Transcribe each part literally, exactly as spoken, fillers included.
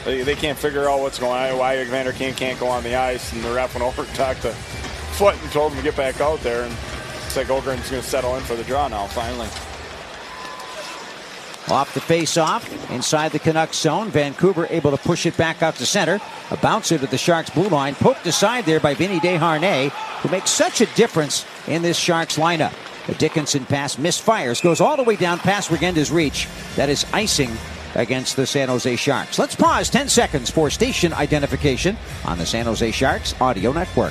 They, they can't figure out what's going on, why Evander Kane can't go on the ice, and the ref went over and talked to Foot and told him to get back out there. And it's like Ogren's going to settle in for the draw now, finally. Off the face-off, inside the Canucks zone. Vancouver able to push it back out to center. A bouncer to the Sharks blue line. Poked aside there by Vinny Desharnais, who makes such a difference in this Sharks lineup. The Dickinson pass misfires, goes all the way down past Regenda's reach. That is icing against the San Jose Sharks. Let's pause ten seconds for station identification on the San Jose Sharks Audio Network.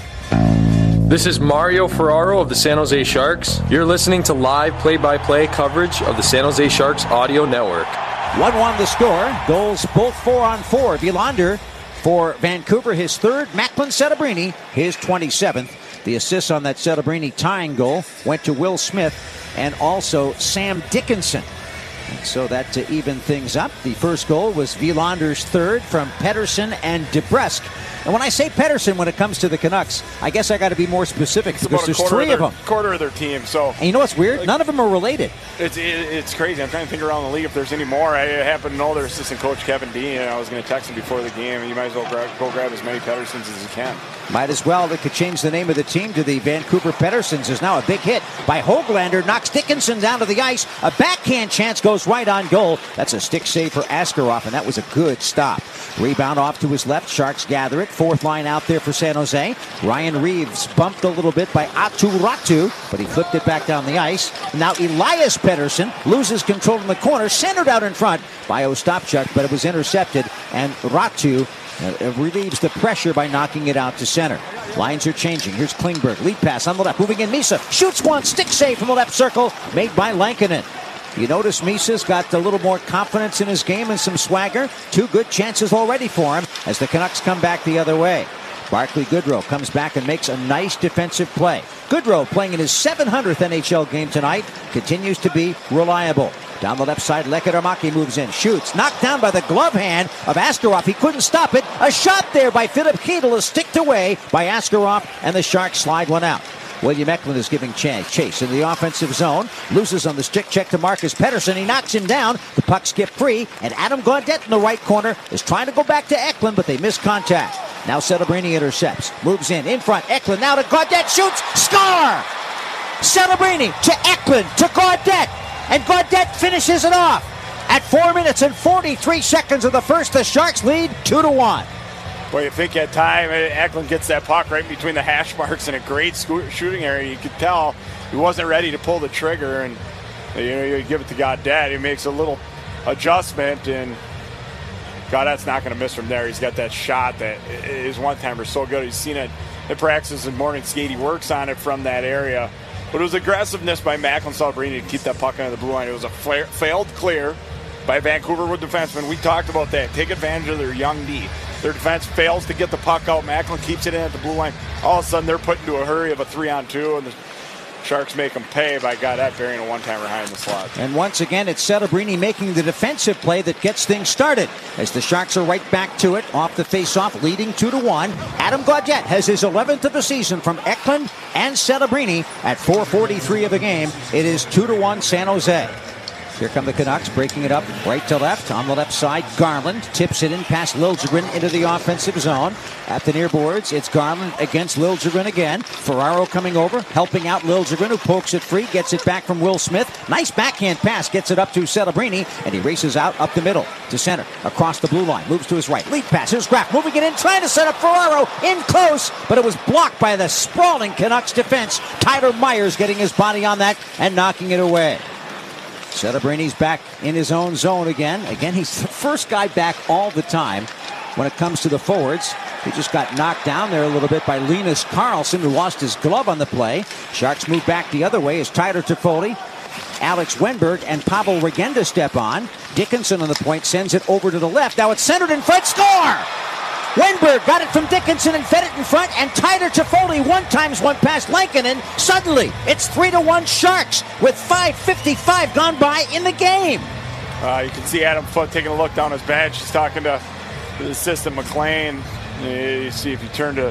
This is Mario Ferraro of the San Jose Sharks. You're listening to live play-by-play coverage of the San Jose Sharks Audio Network. one one the score. Goals both four on four. Wilander for Vancouver, his third. Macklin Setebrini, his twenty-seventh. The assist on that Setebrini tying goal went to Will Smith and also Sam Dickinson. And so that to even things up, the first goal was Wilander's third from Pettersson and DeBrusk. And when I say Pettersson, when it comes to the Canucks, I guess I got to be more specific it's because there's three of, their, of them. Quarter of their team. So, and you know what's weird? Like, none of them are related. It's it, it's crazy. I'm trying to think around the league if there's any more. I happen to know their assistant coach Kevin Dean, and I was going to text him before the game. You might as well grab, go grab as many Petterssons as you can. Might as well. They could change the name of the team to the Vancouver Petterssons. Is now a big hit by Höglander. Knocks Dickinson down to the ice. A backhand chance goes right on goal. That's a stick save for Askarov, and that was a good stop. Rebound off to his left. Sharks gather it. Fourth line out there for San Jose. Ryan Reeves bumped a little bit by Aatu Räty, but he flipped it back down the ice. Now Elias Pettersson loses control in the corner. Centered out in front by Ostapchuk, but it was intercepted, and Räty Uh, relieves the pressure by knocking it out to center. Lines are changing. Here's Klingberg. Lead pass on the left. Moving in Misa. Shoots one. Stick save from the left circle. Made by Lankinen. You notice Misa's got a little more confidence in his game and some swagger. Two good chances already for him as the Canucks come back the other way. Barclay Goodrow comes back and makes a nice defensive play. Goodrow playing in his seven hundredth N H L game tonight. Continues to be reliable. Down the left side, Lekkerimäki moves in, shoots, knocked down by the glove hand of Askarov. He couldn't stop it. A shot there by Philip Chytil is sticked away by Askarov, and the Sharks slide one out. William Eklund is giving chase in the offensive zone. Loses on the stick check to Marcus Pettersson. He knocks him down. The puck skipped free, and Adam Gaudette in the right corner is trying to go back to Eklund, but they miss contact. Now Setebrini intercepts, moves in, in front. Eklund now to Gaudette, shoots, score! Setebrini to Eklund to Gaudette. And Gaudette finishes it off. At four minutes and forty-three seconds of the first, the Sharks lead two to one. Boy, you think at time, Eklund gets that puck right between the hash marks in a great shooting area. You could tell he wasn't ready to pull the trigger, and you know you give it to Gaudette. He makes a little adjustment, and Gaudette's not going to miss from there. He's got that shot that his one-timer is so good. He's seen it at practices and morning skate. He works on it from that area. But it was aggressiveness by Macklin Setebrini to keep that puck under the blue line. It was a flare, failed clear by Vancouver with defensemen. We talked about that. Take advantage of their young D. Their defense fails to get the puck out. Macklin keeps it in at the blue line. All of a sudden, they're put into a hurry of a three-on-two, and the Sharks make them pay by Gaudette burying a one-timer high in the slot. And once again, it's Setebrini making the defensive play that gets things started as the Sharks are right back to it off the face-off, leading two to one. Adam Gaudette has his eleventh of the season from Eklund and Setebrini at four forty-three of the game. It is two to one San Jose. Here come the Canucks, breaking it up right to left. On the left side, Garland tips it in past Liljegren into the offensive zone. At the near boards, it's Garland against Liljegren again. Ferraro coming over, helping out Liljegren, who pokes it free, gets it back from Will Smith. Nice backhand pass, gets it up to Setebrini, and he races out up the middle to center, across the blue line, moves to his right. Lead pass, here's Graf moving it in, trying to set up Ferraro, in close, but it was blocked by the sprawling Canucks defense. Tyler Myers getting his body on that and knocking it away. Setebrini's back in his own zone again. Again, he's the first guy back all the time when it comes to the forwards. He just got knocked down there a little bit by Linus Karlsson, who lost his glove on the play. Sharks move back the other way as Tyler Toffoli, Alex Wenberg, and Pavel Regenda step on. Dickinson on the point sends it over to the left. Now it's centered in front. Score! Wenberg got it from Dickinson and fed it in front, and Tyler Toffoli one times one past Lankinen. Suddenly, it's three to one Sharks with five fifty-five gone by in the game. Uh, you can see Adam Foote taking a look down his bench. He's talking to the assistant McLean. You see if you turn to,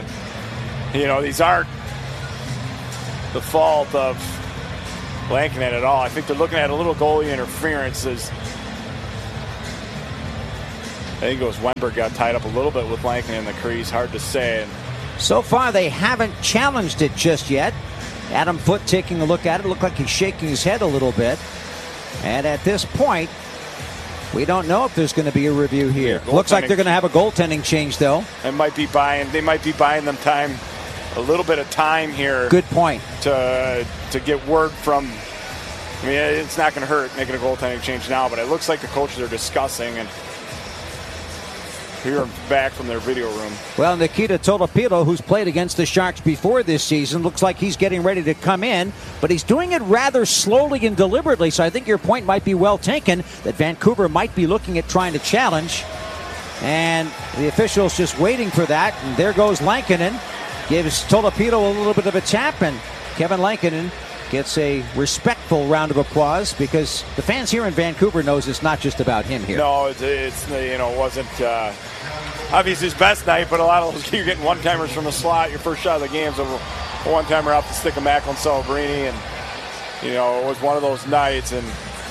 you know, these aren't the fault of Lankinen at all. I think they're looking at a little goalie interference as think it was Wenberg got tied up a little bit with Lankinen in the crease. Hard to say. And so far, they haven't challenged it just yet. Adam Foote taking a look at it. Looked like he's shaking his head a little bit. And at this point, we don't know if there's going to be a review here. Yeah, looks like they're going to have a goaltending change, though. It might be buying. They might be buying them time, a little bit of time here. Good point. To to get word from. I mean, it's not going to hurt making a goaltending change now, but it looks like the coaches are discussing and hearing back from their video room. Well, Nikita Tolopilo, who's played against the Sharks before this season, looks like he's getting ready to come in, but he's doing it rather slowly and deliberately, so I think your point might be well taken that Vancouver might be looking at trying to challenge, and the official's just waiting for that, and there goes Lankinen, gives Tolopilo a little bit of a tap, and Kevin Lankinen gets a respectful round of applause because the fans here in Vancouver knows it's not just about him here. No, it's, it's you know, it wasn't uh, obviously his best night, but a lot of those, you're getting one-timers from the slot. Your first shot of the game is a one-timer off the stick of Macklin Celebrini, and you know, it was one of those nights. And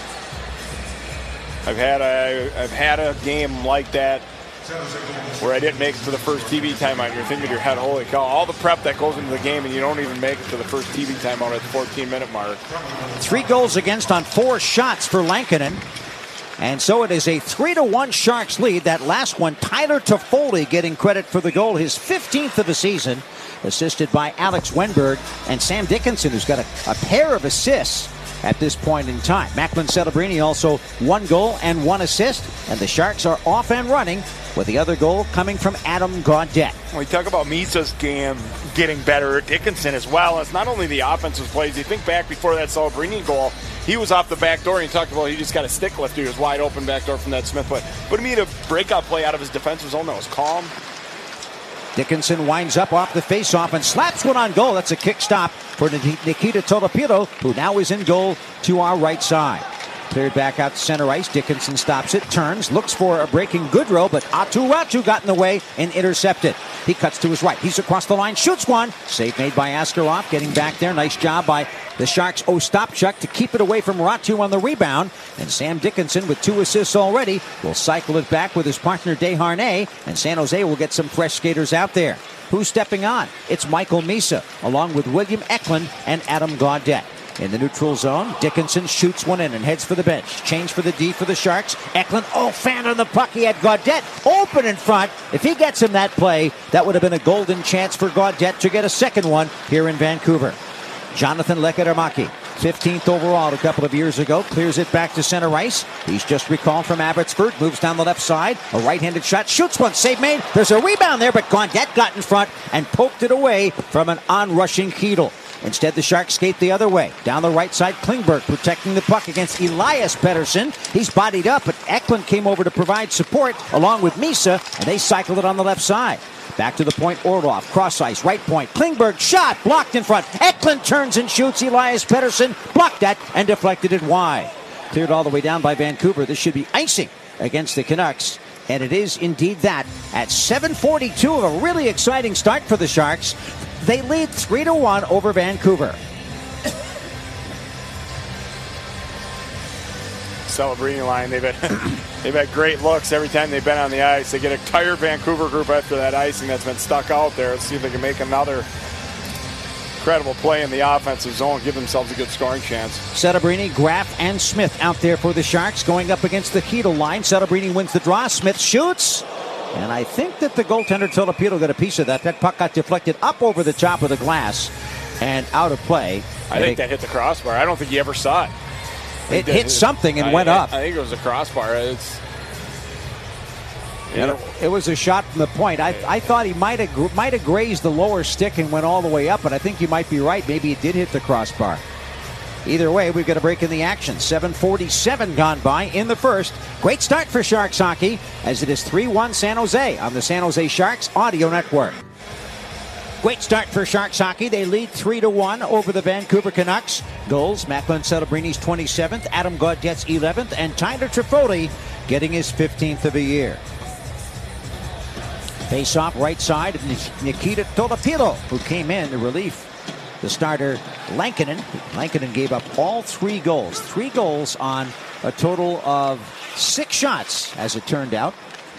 I've had a I've had a game like that where I didn't make it to the first T V timeout. You're thinking in your head, holy cow, all the prep that goes into the game and you don't even make it to the first T V timeout at the fourteen minute mark. Three goals against on four shots for Lankinen. And so it is a three to one Sharks lead. That last one, Tyler Toffoli getting credit for the goal, his fifteenth of the season, assisted by Alex Wenberg and Sam Dickinson, who's got a, a pair of assists at this point in time. Macklin Celebrini also one goal and one assist, and the Sharks are off and running with the other goal coming from Adam Gaudette. When we talk about Misa's game getting better, Dickinson as well. It's not only the offensive plays. You think back before that Celebrini goal, he was off the back door, and he talked about he just got a stick lift. He was wide open back door from that Smith play. But he made a breakout play out of his defensive zone that was calm. Dickinson winds up off the faceoff and slaps one on goal. That's a kick stop for Nikita Tolopilo, who now is in goal to our right side. Cleared back out to center ice. Dickinson stops it, turns, looks for a breaking Goodrow, but Aatu Räty got in the way and intercepted. He cuts to his right. He's across the line, shoots one. Save made by Askarov, getting back there. Nice job by the Sharks' Ostapchuk to keep it away from Räty on the rebound. And Sam Dickinson, with two assists already, will cycle it back with his partner Desharnais, and San Jose will get some fresh skaters out there. Who's stepping on? It's Michael Misa, along with William Eklund and Adam Gaudette. In the neutral zone, Dickinson shoots one in and heads for the bench. Change for the D for the Sharks. Eklund, oh, fan on the puck. He had Gaudette open in front. If he gets him that play, that would have been a golden chance for Gaudette to get a second one here in Vancouver. Jonathan Lekkerimäki, fifteenth overall a couple of years ago, clears it back to center ice. He's just recalled from Abbotsford, moves down the left side. A right-handed shot, shoots one, save made. There's a rebound there, but Gaudette got in front and poked it away from an onrushing Keedle. Instead, the Sharks skate the other way. Down the right side, Klingberg protecting the puck against Elias Pettersson. He's bodied up, but Eklund came over to provide support along with Misa, and they cycled it on the left side. Back to the point, Orlov, cross ice, right point. Klingberg shot, blocked in front. Eklund turns and shoots. Elias Pettersson blocked that and deflected it wide. Cleared all the way down by Vancouver. This should be icing against the Canucks. And it is indeed that. At seven forty-two of a really exciting start for the Sharks. They lead three to one over Vancouver. Celebrini line, they've had, they've had great looks every time they've been on the ice. They get a tired Vancouver group after that icing that's been stuck out there. Let's see if they can make another incredible play in the offensive zone, give themselves a good scoring chance. Celebrini, Graff, and Smith out there for the Sharks going up against the Keedle line. Celebrini wins the draw. Smith shoots. And I think that the goaltender Tolopilo got a piece of that. That puck got deflected up over the top of the glass and out of play. I think that hit the crossbar. I don't think he ever saw it. It hit something and I, went I, up. I think it was a crossbar. It's, you know, it was a shot from the point. I, I thought he might have might have grazed the lower stick and went all the way up, but I think you might be right. Maybe it did hit the crossbar. Either way, we've got a break in the action. seven forty-seven gone by in the first. Great start for Sharks hockey as it is three one San Jose on the San Jose Sharks Audio Network. Great start for Sharks hockey. They lead three to one over the Vancouver Canucks. Goals, Macklin Celebrini's twenty-seventh, Adam Gaudette's eleventh, and Tyler Toffoli getting his fifteenth of the year. Face-off right side of Nikita Tolopilo, who came in to relief the starter Lankinen. Lankinen gave up all three goals. Three goals on a total of six shots, as it turned out.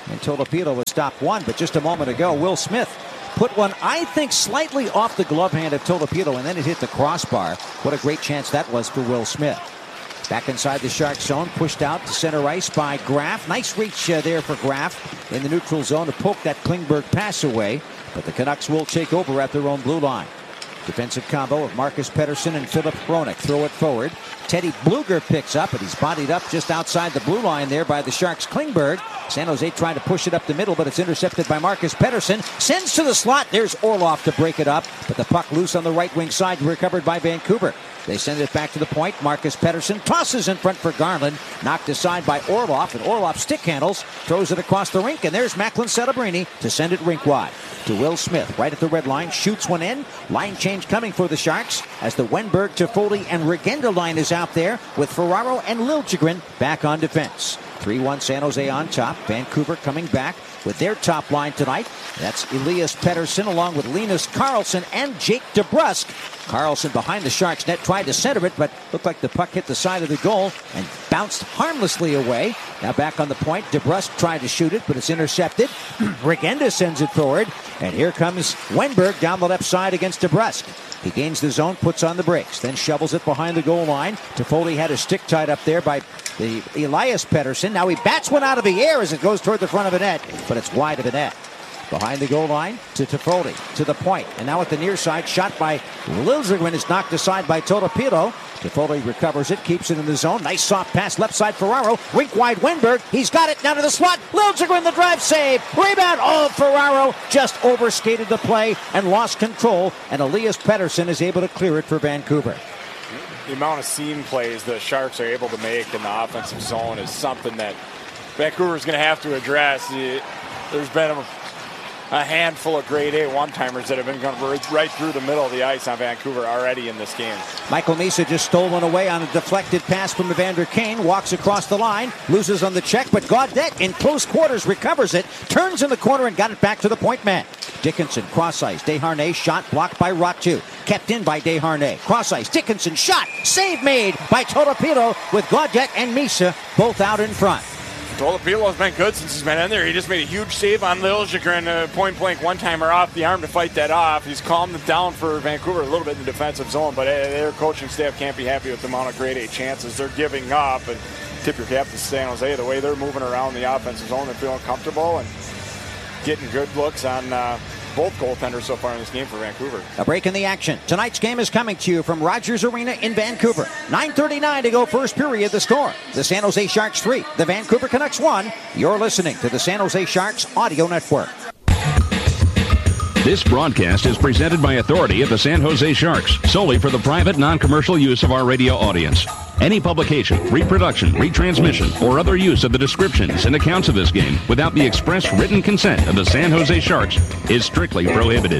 And Tolopilo was stopped one, but just a moment ago, Will Smith put one, I think, slightly off the glove hand of Tolopilo, and then it hit the crossbar. What a great chance that was for Will Smith. Back inside the Sharks zone, pushed out to center ice by Graf. Nice reach uh, there for Graf in the neutral zone to poke that Klingberg pass away. But the Canucks will take over at their own blue line. Defensive combo of Marcus Pettersson and Philip Hronek. Throw it forward. Teddy Bluger picks up, and he's bodied up just outside the blue line there by the Sharks' Klingberg. San Jose trying to push it up the middle, but it's intercepted by Marcus Pettersson. Sends to the slot. There's Orlov to break it up, but the puck loose on the right wing side, recovered by Vancouver. They send it back to the point. Marcus Pettersson tosses in front for Garland. Knocked aside by Orlov, and Orlov stick handles, throws it across the rink, and there's Macklin Celebrini to send it rink wide. To Will Smith, right at the red line, shoots one in. Line change coming for the Sharks as the Wenberg, Toffoli, and Regenda line is out there with Ferraro and Liljegren back on defense. three one San Jose on top. Vancouver coming back with their top line tonight. That's Elias Pettersson along with Linus Karlsson and Jake DeBrusk. Karlsson behind the Sharks net tried to center it, but looked like the puck hit the side of the goal and bounced harmlessly away. Now back on the point. DeBrusk tried to shoot it, but it's intercepted. Regenda sends it forward, and here comes Wenberg down the left side against DeBrusk. He gains the zone, puts on the brakes, then shovels it behind the goal line. Toffoli had his stick tied up there by the Elias Pettersson. Now he bats one out of the air as it goes toward the front of the net, but it's wide of the net. Behind the goal line to Toffoli, to the point. And now at the near side, shot by Liljegren is knocked aside by Tolopilo. Toffoli recovers it, keeps it in the zone. Nice soft pass, left side Ferraro. Rink wide Wenberg. He's got it down to the slot. Liljegren, the drive save. Rebound. Oh, Ferraro just overskated the play and lost control. And Elias Pettersson is able to clear it for Vancouver. The amount of seam plays the Sharks are able to make in the offensive zone is something that Vancouver's going to have to address. There's been a A handful of grade A one-timers that have been going right through the middle of the ice on Vancouver already in this game. Michael Misa just stole one away on a deflected pass from Evander Kane. Walks across the line, loses on the check, but Gaudette in close quarters recovers it, turns in the corner and got it back to the point man. Dickinson, cross ice. Desharnais shot blocked by Ratu. Kept in by Desharnais. Cross ice. Dickinson shot. Save made by Tolopilo with Gaudette and Misa both out in front. Tolopilo has been good since he's been in there. He just made a huge save on Liljegren, a point-blank one-timer off the arm to fight that off. He's calmed it down for Vancouver a little bit in the defensive zone, but their coaching staff can't be happy with the amount of grade A chances they're giving up. And tip your cap to San Jose. The way they're moving around the offensive zone, they're feeling comfortable and getting good looks on uh, both goaltenders so far in this game for Vancouver. A break in the action. Tonight's game is coming to you from Rogers Arena in Vancouver. nine thirty-nine to go first period. The score, the San Jose Sharks three, the Vancouver Canucks one. You're listening to the San Jose Sharks Audio Network. This broadcast is presented by authority of the San Jose Sharks, solely for the private, non-commercial use of our radio audience. Any publication, reproduction, retransmission, or other use of the descriptions and accounts of this game without the express written consent of the San Jose Sharks is strictly prohibited.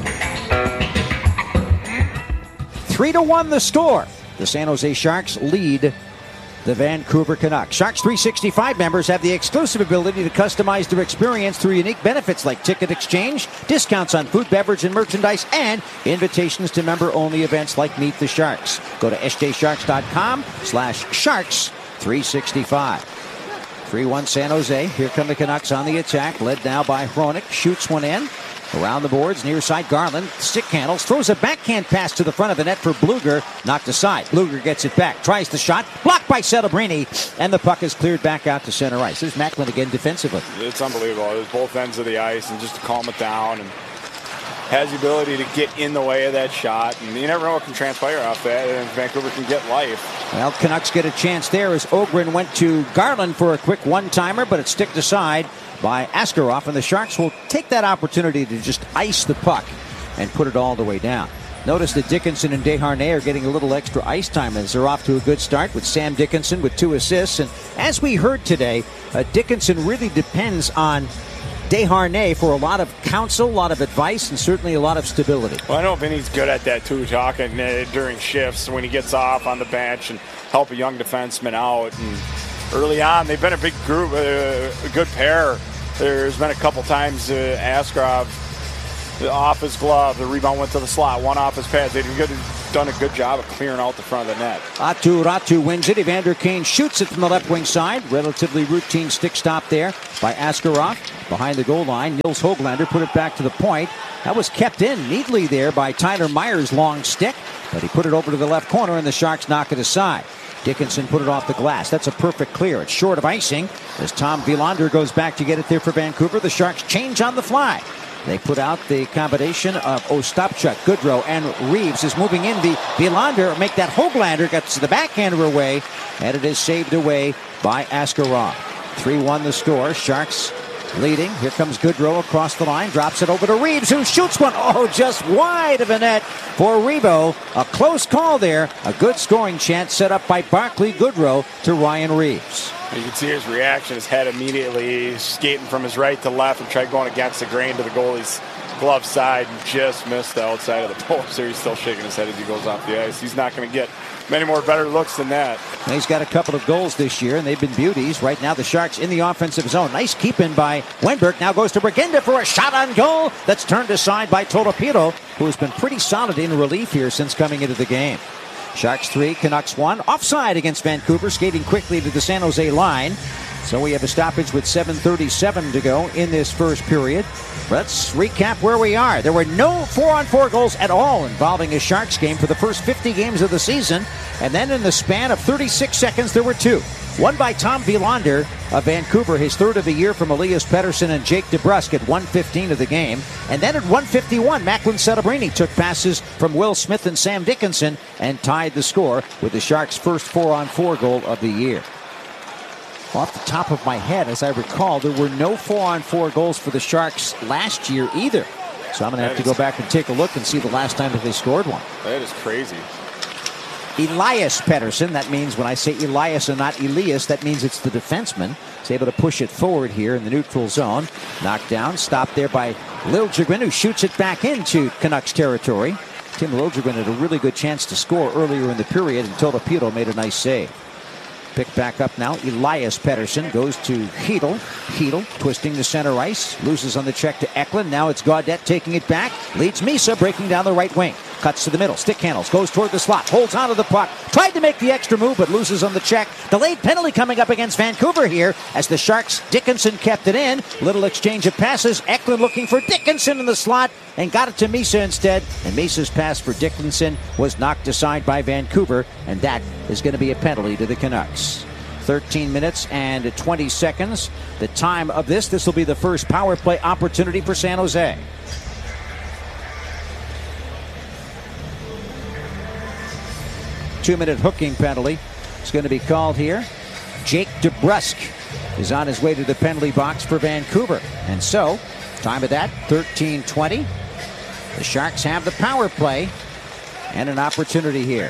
Three to one the score. The San Jose Sharks lead the Vancouver Canucks. Sharks three sixty-five members have the exclusive ability to customize their experience through unique benefits like ticket exchange, discounts on food, beverage, and merchandise, and invitations to member-only events like Meet the Sharks. Go to s j sharks dot com slash sharks three sixty-five. three one San Jose. Here come the Canucks on the attack, led now by Hronek. Shoots one in. Around the boards, near side Garland, stick handles, throws a backhand pass to the front of the net for Bluger, knocked aside. Bluger gets it back, tries the shot, blocked by Celebrini, and the puck is cleared back out to center ice. There's Macklin again defensively. It's unbelievable. There's both ends of the ice, and just to calm it down, and has the ability to get in the way of that shot, and you never know what can transpire off that, and Vancouver can get life. Well, Canucks get a chance there as Ogren went to Garland for a quick one-timer, but it's sticked aside by Askarov, and the Sharks will take that opportunity to just ice the puck and put it all the way down. Notice that Dickinson and Desharnais are getting a little extra ice time as they're off to a good start with Sam Dickinson with two assists. And as we heard today, uh, Dickinson really depends on Desharnais for a lot of counsel, a lot of advice, and certainly a lot of stability. Well, I know Vinny's good at that too, talking uh, during shifts when he gets off on the bench and help a young defenseman out. And early on, they've been a big group, uh, a good pair. There's been a couple times uh, Askarov off his glove, the rebound went to the slot, one off his pads. They did a good, done a good job of clearing out the front of the net. Atu Ratu wins it. Evander Kane shoots it from the left wing side. Relatively routine stick stop there by Askarov. Behind the goal line, Nils Höglander put it back to the point. That was kept in neatly there by Tyler Myers' long stick, but he put it over to the left corner and the Sharks knock it aside. Dickinson put it off the glass. That's a perfect clear. It's short of icing as Tom Wilander goes back to get it there for Vancouver. The Sharks change on the fly. They put out the combination of Ostapchuk, Goodrow, and Reeves is moving in. The Wilander make that Höglander gets the backhander away, and it is saved away by Askarov. three one the score. Sharks leading. Here comes Goodrow across the line. Drops it over to Reeves, who shoots one. Oh, just wide of the net for Rebo. A close call there. A good scoring chance set up by Barclay Goodrow to Ryan Reeves. You can see his reaction, his head immediately skating from his right to left and tried going against the grain to the goalie's glove side and just missed the outside of the post there. He's still shaking his head as he goes off the ice. He's not going to get many more better looks than that. And he's got a couple of goals this year, and they've been beauties. Right now, the Sharks in the offensive zone. Nice keep-in by Wenberg. Now goes to Bragenda for a shot on goal that's turned aside by Tolopilo, who has been pretty solid in relief here since coming into the game. Sharks three, Canucks one. Offside against Vancouver, skating quickly to the San Jose line. So we have a stoppage with seven thirty-seven to go in this first period. Let's recap where we are. There were no four-on-four goals at all involving a Sharks game for the first fifty games of the season. And then in the span of thirty-six seconds, there were two. One by Tom Wilander of Vancouver, his third of the year from Elias Pettersson and Jake DeBrusk at one fifteen of the game. And then at one fifty-one, Macklin Celebrini took passes from Will Smith and Sam Dickinson and tied the score with the Sharks' first four-on-four goal of the year. Off the top of my head, as I recall, there were no four-on-four goals for the Sharks last year either. So I'm going to have to go back and take a look and see the last time that they scored one. That is crazy. Elias Pettersson, that means when I say Elias and not Elias, that means it's the defenseman. He's able to push it forward here in the neutral zone. Knocked down, stopped there by Liljegren, who shoots it back into Canucks territory. Tim Liljegren had a really good chance to score earlier in the period, and Tolopilo made a nice save. Picked back up now. Elias Pettersson goes to Hedel. Hedel twisting the center ice. Loses on the check to Eklund. Now it's Gaudette taking it back. Leads Misa, breaking down the right wing. Cuts to the middle. Stick handles. Goes toward the slot. Holds onto the puck. Tried to make the extra move, but loses on the check. Delayed penalty coming up against Vancouver here as the Sharks. Dickinson kept it in. Little exchange of passes. Eklund looking for Dickinson in the slot and got it to Misa instead. And Misa's pass for Dickinson was knocked aside by Vancouver, and that is going to be a penalty to the Canucks. thirteen minutes and twenty seconds. The time of this. This will be the first power play opportunity for San Jose. Two-minute hooking penalty is going to be called here. Jake DeBrusk is on his way to the penalty box for Vancouver. And so, time of that, thirteen twenty. The Sharks have the power play and an opportunity here.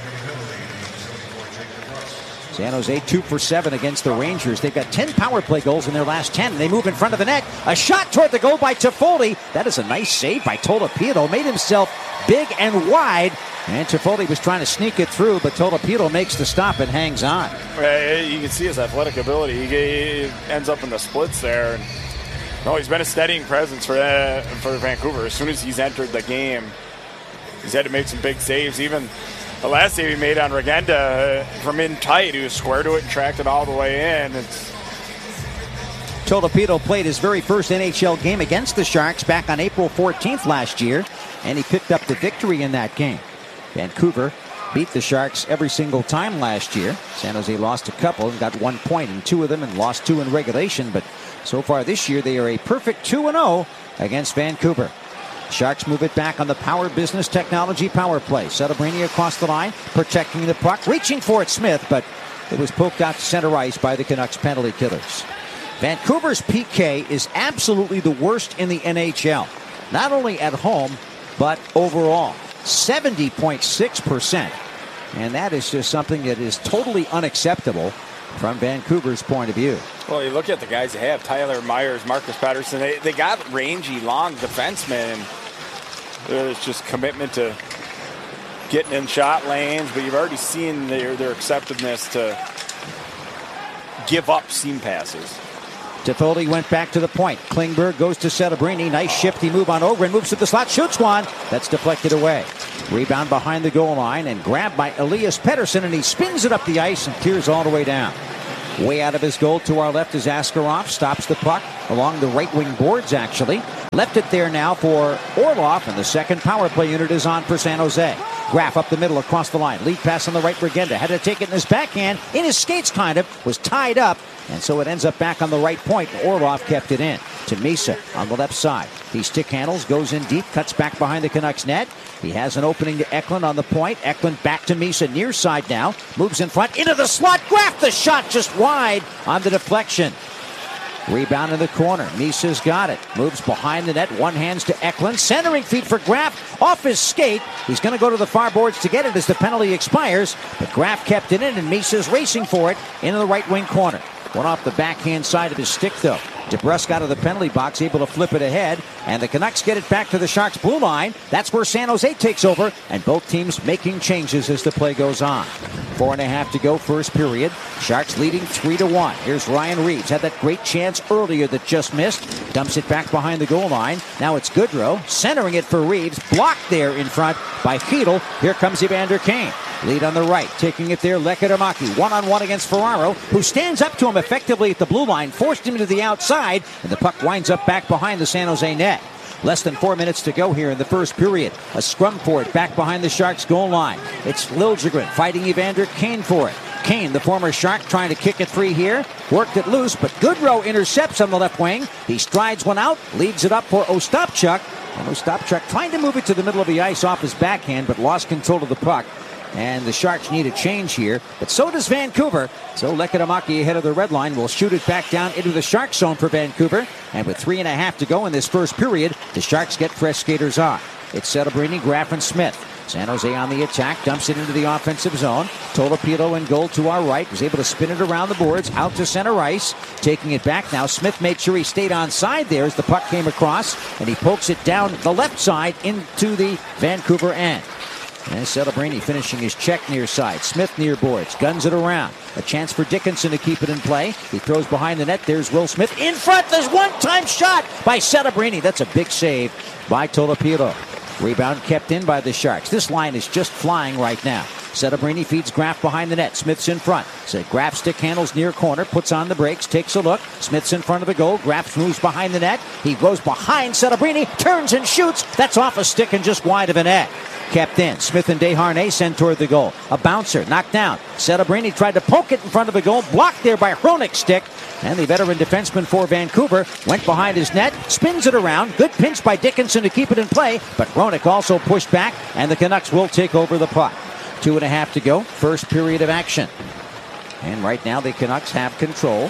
San Jose two for seven against the Rangers. They've got ten power play goals in their last ten. They move in front of the net. A shot toward the goal by Toffoli. That is a nice save by Tolopilo. Made himself big and wide. And Toffoli was trying to sneak it through, but Tolopilo makes the stop and hangs on. You can see his athletic ability. He ends up in the splits there. And, no, he's been a steadying presence for uh, for Vancouver. As soon as he's entered the game, he's had to make some big saves. Even the last save he made on Regenda uh, from in tight, he was square to it and tracked it all the way in. It's Tolopilo played his very first N H L game against the Sharks back on April fourteenth last year, and he picked up the victory in that game. Vancouver beat the Sharks every single time last year. San Jose lost a couple and got one point in two of them and lost two in regulation, but so far this year they are a perfect two and oh against Vancouver. Sharks move it back on the Power Business Technology power play. Celebrini across the line, protecting the puck, reaching for it, Smith, but it was poked out to center ice by the Canucks penalty killers. Vancouver's P K is absolutely the worst in the N H L, not only at home, but overall. seventy point six percent. And that is just something that is totally unacceptable from Vancouver's point of view. Well, you look at the guys they have, Tyler Myers, Marcus Pettersson, they, they got rangy, long defensemen. There's just commitment to getting in shot lanes, but you've already seen their, their acceptedness to give up seam passes. Toffoli went back to the point. Klingberg goes to Setebrini. Nice shifty move on Ogren. Moves to the slot. Shoots one. That's deflected away. Rebound behind the goal line and grabbed by Elias Pettersson, and he spins it up the ice and clears all the way down. Way out of his goal to our left is Askarov. Stops the puck along the right wing boards, actually. Left it there now for Orlov, and the second power play unit is on for San Jose. Graf up the middle across the line. Lead pass on the right. Regenda had to take it in his backhand. In his skates, kind of. Was tied up. And so it ends up back on the right point. And Orlov kept it in to Misa on the left side. He stick handles, goes in deep, cuts back behind the Canucks net. He has an opening to Eklund on the point. Eklund back to Misa near side now. Moves in front into the slot. Graf the shot just wide on the deflection. Rebound in the corner. Misa's got it. Moves behind the net. One hands to Eklund. Centering feed for Graf. Off his skate. He's going to go to the far boards to get it as the penalty expires. But Graf kept it in, and Misa's racing for it into the right wing corner. One off the backhand side of his stick, though. DeBrusk out of the penalty box, able to flip it ahead. And the Canucks get it back to the Sharks' blue line. That's where San Jose takes over. And both teams making changes as the play goes on. Four and a half to go, first period. Sharks leading three to one. Here's Ryan Reeves. Had that great chance earlier that just missed. Dumps it back behind the goal line. Now it's Goodrow. Centering it for Reeves. Blocked there in front by Fiedel. Here comes Evander Kane. Lead on the right. Taking it there, Lekkerimäki. One-on-one against Ferraro, who stands up to him effectively at the blue line. Forced him to the outside. And the puck winds up back behind the San Jose net. Less than four minutes to go here in the first period. A scrum for it back behind the Sharks goal line. It's Liljegren fighting Evander Kane for it. Kane, the former Shark, trying to kick it free here. Worked it loose, but Goodrow intercepts on the left wing. He strides one out, leads it up for Ostapchuk. And Ostapchuk trying to move it to the middle of the ice off his backhand, but lost control of the puck. And the Sharks need a change here, but so does Vancouver. So Lekkerimäki ahead of the red line will shoot it back down into the Shark zone for Vancouver. And with three and a half to go in this first period, the Sharks get fresh skaters on. It's Setebrini, Graf, and Smith. San Jose on the attack, dumps it into the offensive zone. Tolopilo in goal to our right, was able to spin it around the boards, out to center ice. Taking it back now, Smith made sure he stayed on side there as the puck came across, and he pokes it down the left side into the Vancouver end. And Setebrini finishing his check near side. Smith near boards. Guns it around. A chance for Dickinson to keep it in play. He throws behind the net. There's Will Smith. In front. There's one-time shot by Setebrini. That's a big save by Tolopilo. Rebound kept in by the Sharks. This line is just flying right now. Setebrini feeds Graf behind the net. Smith's in front. So Graf stick handles near corner. Puts on the brakes. Takes a look. Smith's in front of the goal. Graf moves behind the net. He goes behind Setebrini. Turns and shoots. That's off a stick and just wide of a net. Kept in. Smith and Desharnais sent toward the goal. A bouncer. Knocked down. Setebrini tried to poke it in front of the goal. Blocked there by Hronek's stick. And the veteran defenseman for Vancouver went behind his net. Spins it around. Good pinch by Dickinson to keep it in play. But Hronek also pushed back. And the Canucks will take over the puck. Two and a half to go. First period of action. And right now the Canucks have control.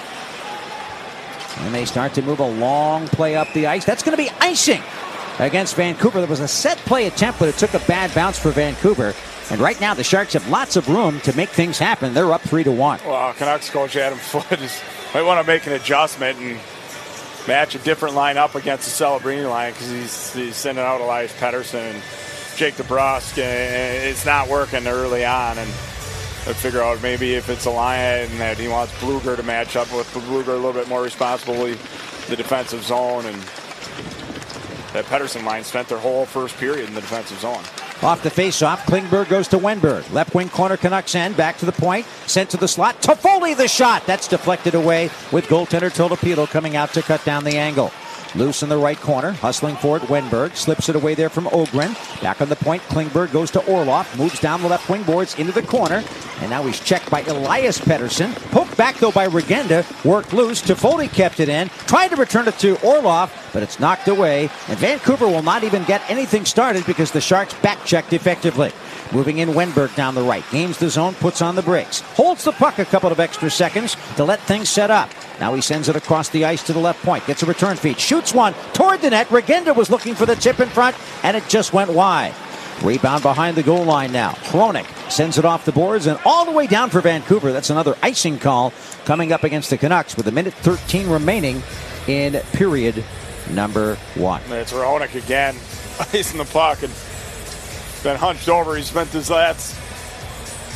And they start to move a long play up the ice. That's going to be icing against Vancouver. There was a set play attempt, but it took a bad bounce for Vancouver. And right now the Sharks have lots of room to make things happen. They're up three to one. Well, Canucks coach Adam Foote is, might want to make an adjustment and match a different lineup against the Celebrini line, because he's, he's sending out Elias Pettersson and Jake DeBrusk. And it's not working early on. And I figure out maybe if it's a line that he wants Bluger to match up with, Bluger a little bit more responsibly the defensive zone. And that Pettersson line spent their whole first period in the defensive zone. Off the face-off, Klingberg goes to Wenberg. Left wing corner, Canucks end. Back to the point. Sent to the slot. Toffoli the shot. That's deflected away with goaltender Tolopilo coming out to cut down the angle. Loose in the right corner. Hustling for it, Wenberg. Slips it away there from Ogren. Back on the point, Klingberg goes to Orlov. Moves down the left wing boards into the corner. And now he's checked by Elias Pettersson. Poked back, though, by Regenda. Worked loose. Toffoli kept it in. Tried to return it to Orlov, but it's knocked away. And Vancouver will not even get anything started because the Sharks back-checked effectively. Moving in Wenberg down the right. Gains the zone, puts on the brakes. Holds the puck a couple of extra seconds to let things set up. Now he sends it across the ice to the left point. Gets a return feed. Shoots one toward the net. Regenda was looking for the tip in front, and it just went wide. Rebound behind the goal line now. Hronek sends it off the boards and all the way down for Vancouver. That's another icing call coming up against the Canucks with a minute thirteen remaining in period number one. It's Hronek again. Icing the puck and been hunched over. He spent his last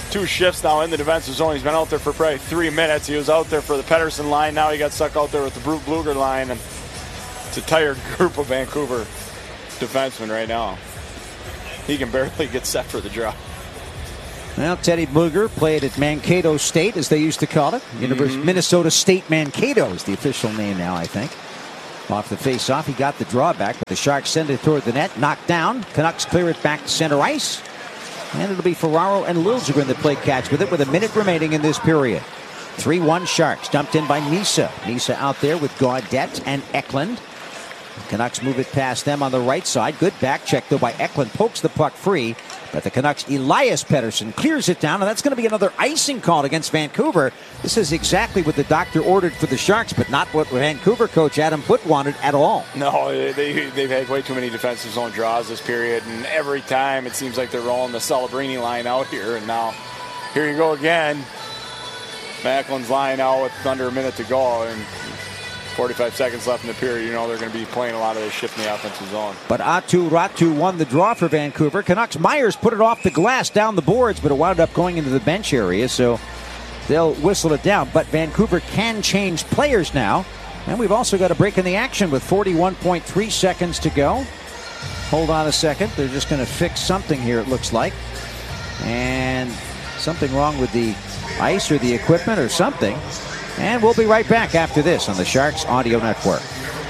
two shifts now in the defensive zone. He's been out there for probably three minutes. He was out there for the Pedersen line. Now he got stuck out there with the Brute Bluger line. And it's a tired group of Vancouver defensemen right now. He can barely get set for the draw. Well, Teddy Bluger played at Mankato State, as they used to call it. University Mm-hmm. Minnesota State Mankato is the official name now, I think. Off the face-off, he got the drawback, but the Sharks send it toward the net. Knocked down. Canucks clear it back to center ice. And it'll be Ferraro and Liljegren that play catch with it with a minute remaining in this period. three one Sharks, dumped in by Nisa. Nisa out there with Gaudette and Eklund. The Canucks move it past them on the right side. Good back check, though, by Eklund. Pokes the puck free. But the Canucks' Elias Pettersson clears it down, and that's going to be another icing call against Vancouver. This is exactly what the doctor ordered for the Sharks, but not what Vancouver coach Adam Foote wanted at all. No, they, they've had way too many defensive zone draws this period, and every time it seems like they're rolling the Celebrini line out here, and now here you go again. Macklin's line out with under a minute to go, and forty-five seconds left in the period. You know they're going to be playing a lot of this shift in the offensive zone. But Atu Ratu won the draw for Vancouver. Canucks Myers put it off the glass down the boards, but it wound up going into the bench area, so they'll whistle it down. But Vancouver can change players now. And we've also got a break in the action with forty-one point three seconds to go. Hold on a second. They're just going to fix something here, it looks like. And something wrong with the ice or the equipment or something. And we'll be right back after this on the Sharks Audio Network.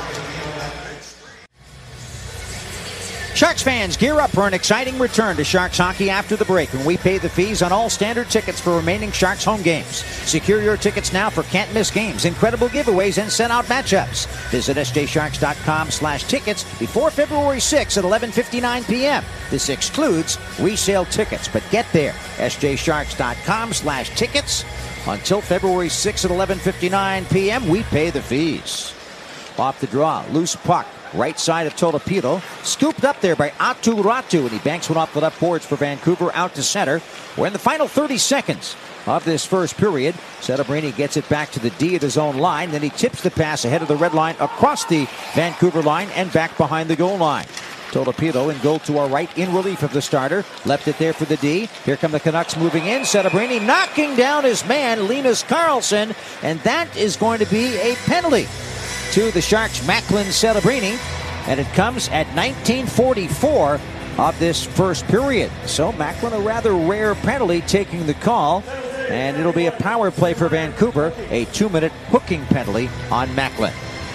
Sharks fans, gear up for an exciting return to Sharks hockey after the break when we pay the fees on all standard tickets for remaining Sharks home games. Secure your tickets now for can't-miss games, incredible giveaways, and send-out matchups. Visit s j sharks dot com slash tickets before February sixth at eleven fifty-nine p.m. This excludes resale tickets, but get there. s j sharks dot com slash tickets. Until February sixth at eleven fifty-nine p.m., we pay the fees. Off the draw, loose puck. Right side of Tolopilo, scooped up there by Atu Ratu, and he banks one off the left boards for Vancouver out to center. We're in the final thirty seconds of this first period. Celebrini gets it back to the D of his own line, then he tips the pass ahead of the red line across the Vancouver line and back behind the goal line. Tolopilo in goal to our right in relief of the starter. Left it there for the D. Here come the Canucks moving in. Celebrini knocking down his man, Linus Karlsson, and that is going to be a penalty to the Sharks' Macklin Celebrini, and it comes at nineteen forty-four of this first period. So Macklin, a rather rare penalty, taking the call, and it'll be a power play for Vancouver, a two-minute hooking penalty on Macklin.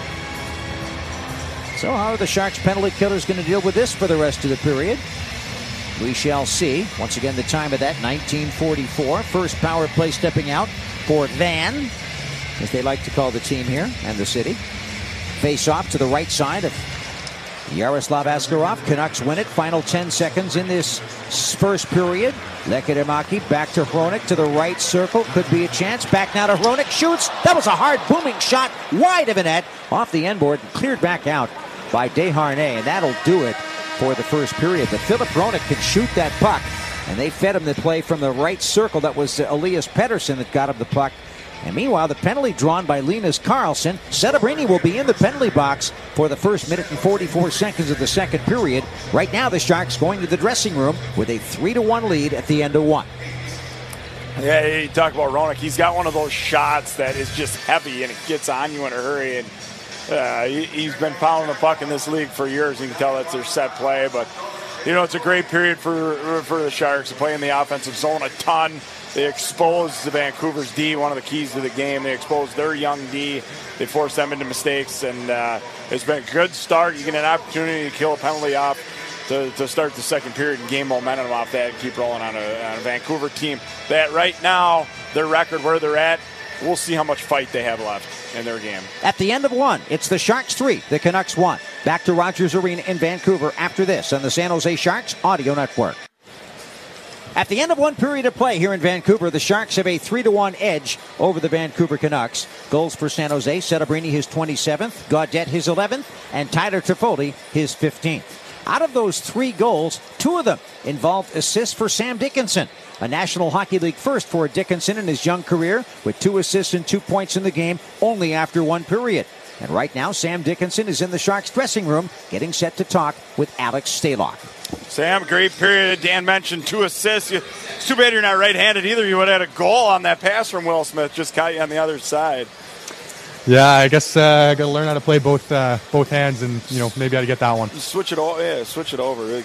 So how are the Sharks penalty killers going to deal with this for the rest of the period? We shall see. Once again, the time of that, nineteen forty-four. First power play stepping out for Van, as they like to call the team here and the city. Face off to the right side of Yaroslav Askarov. Canucks win it. Final ten seconds in this first period. Lekkerimäki back to Hronek to the right circle. Could be a chance. Back now to Hronek. Shoots. That was a hard booming shot wide of a net off the end board and cleared back out by Desharnais. And that'll do it for the first period. But Philip Hronek can shoot that puck. And they fed him the play from the right circle. That was Elias Pettersson that got him the puck. And meanwhile, the penalty drawn by Linus Karlsson. Celebrini will be in the penalty box for the first minute and forty-four seconds of the second period. Right now, the Sharks going to the dressing room with a three to one lead at the end of one. Yeah, you talk about Hronek. He's got one of those shots that is just heavy and it gets on you in a hurry. And uh, he, he's been pounding the puck in this league for years. You can tell that's their set play. But, you know, it's a great period for, for the Sharks to play in the offensive zone a ton. They exposed the Vancouver's D, one of the keys to the game. They exposed their young D. They forced them into mistakes, and uh, it's been a good start. You get an opportunity to kill a penalty off to, to start the second period and gain momentum off that and keep rolling on a, on a Vancouver team that right now, their record where they're at, we'll see how much fight they have left in their game. At the end of one, it's the Sharks three, the Canucks one. Back to Rogers Arena in Vancouver after this on the San Jose Sharks Audio Network. At the end of one period of play here in Vancouver, the Sharks have a three to one edge over the Vancouver Canucks. Goals for San Jose, Celebrini his twenty-seventh, Gaudette his eleventh, and Tyler Toffoli his fifteenth. Out of those three goals, two of them involved assists for Sam Dickinson. A National Hockey League first for Dickinson in his young career, with two assists and two points in the game only after one period. And right now, Sam Dickinson is in the Sharks dressing room getting set to talk with Alex Stalock. Sam, great period. Dan mentioned two assists. It's too bad you're not right-handed either. You would have had a goal on that pass from Will Smith. Just caught you on the other side. Yeah, I guess uh, I got to learn how to play both uh, both hands, and you know maybe I got to get that one. Switch it over. Yeah, switch it over.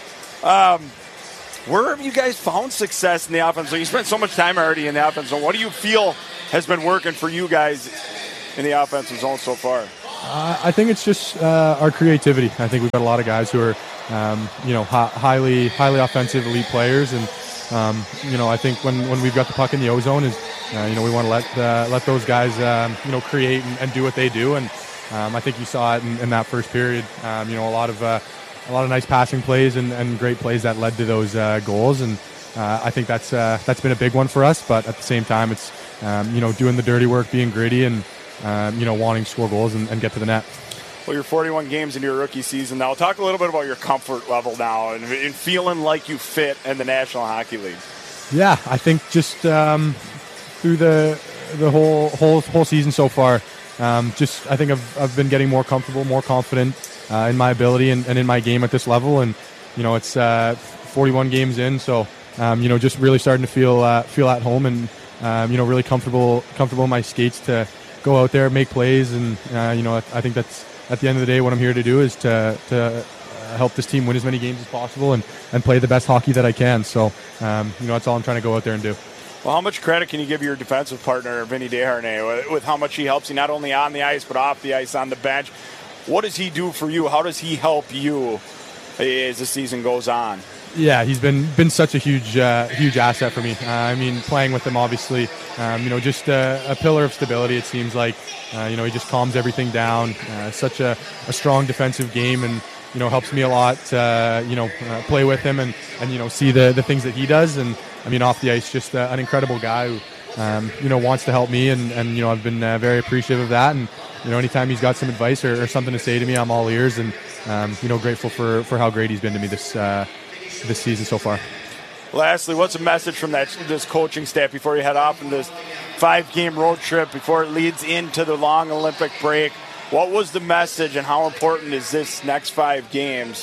Um, where have you guys found success in the offense? So you spent so much time already in the offense zone. What do you feel has been working for you guys in the offensive zone so far? Uh, I think it's just uh, our creativity. I think we've got a lot of guys who are, um, you know, hi- highly highly offensive elite players, and um, you know, I think when, when we've got the puck in the O zone, is uh, you know we want to let uh, let those guys um, you know create and, and do what they do, and um, I think you saw it in, in that first period. Um, you know, a lot of uh, a lot of nice passing plays and, and great plays that led to those uh, goals, and uh, I think that's uh, that's been a big one for us. But at the same time, it's um, you know doing the dirty work, being gritty, and Um, you know, wanting to score goals and, and get to the net. Well, you're forty-one games into your rookie season now. Talk a little bit about your comfort level now and, and feeling like you fit in the National Hockey League. Yeah, I think just um, through the the whole whole whole season so far, um, just I think I've I've been getting more comfortable, more confident uh, in my ability and, and in my game at this level. And you know, it's uh, forty-one games in, so um, you know, just really starting to feel uh, feel at home and um, you know, really comfortable comfortable in my skates to go out there, make plays, and uh, you know, I think that's at the end of the day what I'm here to do is to to help this team win as many games as possible and, and play the best hockey that I can. So um, you know, that's all I'm trying to go out there and do. Well, how much credit can you give your defensive partner, Vinny Desharnais, with, with how much he helps you not only on the ice but off the ice, on the bench? What does he do for you? How does he help you as the season goes on? Yeah, he's been been such a huge uh, huge asset for me. Uh, I mean, playing with him, obviously, um, you know, just a, a pillar of stability. It seems like, uh, you know, he just calms everything down. Uh, such a, a strong defensive game, and you know, helps me a lot. Uh, you know, uh, play with him and, and you know, see the the things that he does. And I mean, off the ice, just uh, an incredible guy who, um, you know, wants to help me, and, and you know, I've been uh, very appreciative of that. And you know, anytime he's got some advice or, or something to say to me, I'm all ears, and um, you know, grateful for for how great he's been to me this. Uh, this season so far. Lastly, what's a message from that this coaching staff before you head off in this five-game road trip, before it leads into the long Olympic break? What was the message, and how important is this next five games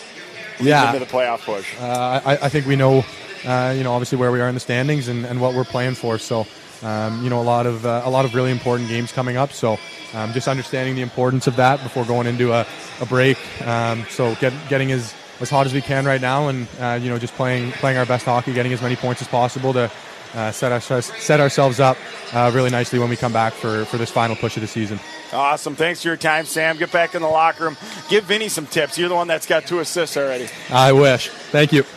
yeah. into the playoff push? Uh, I, I think we know, uh, you know, obviously where we are in the standings and, and what we're playing for. So, um, you know, a lot of uh, a lot of really important games coming up. So, um, just understanding the importance of that before going into a, a break. Um, so, get, getting as as hot as we can right now, and uh, you know, just playing playing our best hockey, getting as many points as possible to uh, set our, set ourselves up uh, really nicely when we come back for, for this final push of the season. Awesome. Thanks for your time, Sam. Get back in the locker room. Give Vinny some tips. You're the one that's got two assists already. I wish. Thank you.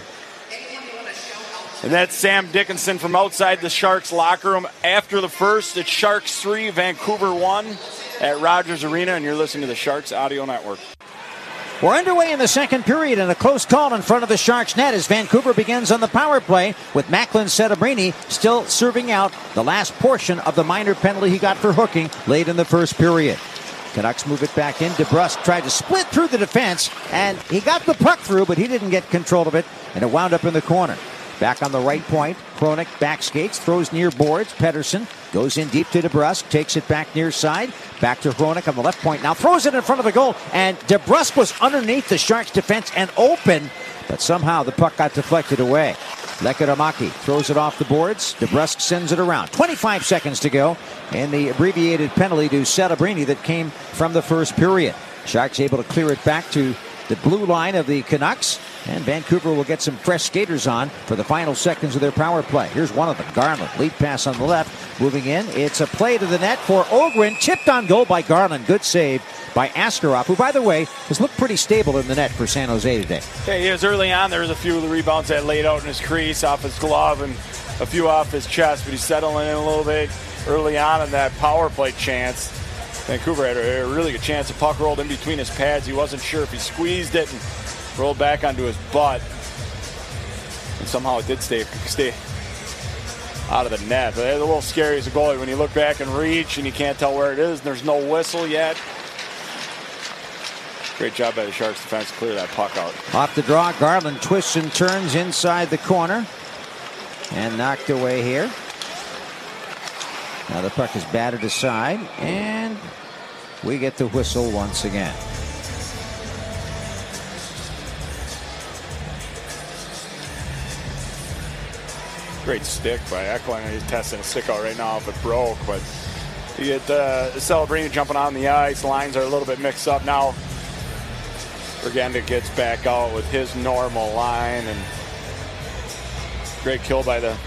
And that's Sam Dickinson from outside the Sharks locker room. After the first, it's Sharks three, Vancouver one at Rogers Arena, and you're listening to the Sharks Audio Network. We're underway in the second period, and a close call in front of the Sharks net as Vancouver begins on the power play with Macklin Setebrini still serving out the last portion of the minor penalty he got for hooking late in the first period. Canucks move it back in. DeBrusk tried to split through the defense, and he got the puck through, but he didn't get control of it, and it wound up in the corner. Back on the right point, Kronik back skates, throws near boards. Pettersson goes in deep to DeBrusk, takes it back near side. Back to Kronik on the left point. Now throws it in front of the goal, and DeBrusk was underneath the Sharks defense and open, but somehow the puck got deflected away. Lekkerimäki throws it off the boards. DeBrusk sends it around. twenty-five seconds to go, and the abbreviated penalty to Setebrini that came from the first period. Sharks able to clear it back to the blue line of the Canucks, and Vancouver will get some fresh skaters on for the final seconds of their power play. Here's one of them, Garland. Lead pass on the left, moving in. It's a play to the net for Ogren, chipped on goal by Garland. Good save by Askarov, who, by the way, has looked pretty stable in the net for San Jose today. Yeah, he was early on. There was a few of the rebounds that laid out in his crease, off his glove, and a few off his chest, but he's settling in a little bit early on in that power play chance. Vancouver had a, a really good chance. The puck rolled in between his pads. He wasn't sure if he squeezed it and rolled back onto his butt. And somehow it did stay stay out of the net. But it's a little scary as a goalie when you look back and reach and you can't tell where it is and there's no whistle yet. Great job by the Sharks defense to clear that puck out. Off the draw, Garland twists and turns inside the corner and knocked away here. Now the puck is batted aside, and we get the whistle once again. Great stick by Eklund. He's testing a stick out right now if it broke, but you get uh, Celebrini jumping on the ice. Lines are a little bit mixed up now. Vergenda gets back out with his normal line, and great kill by the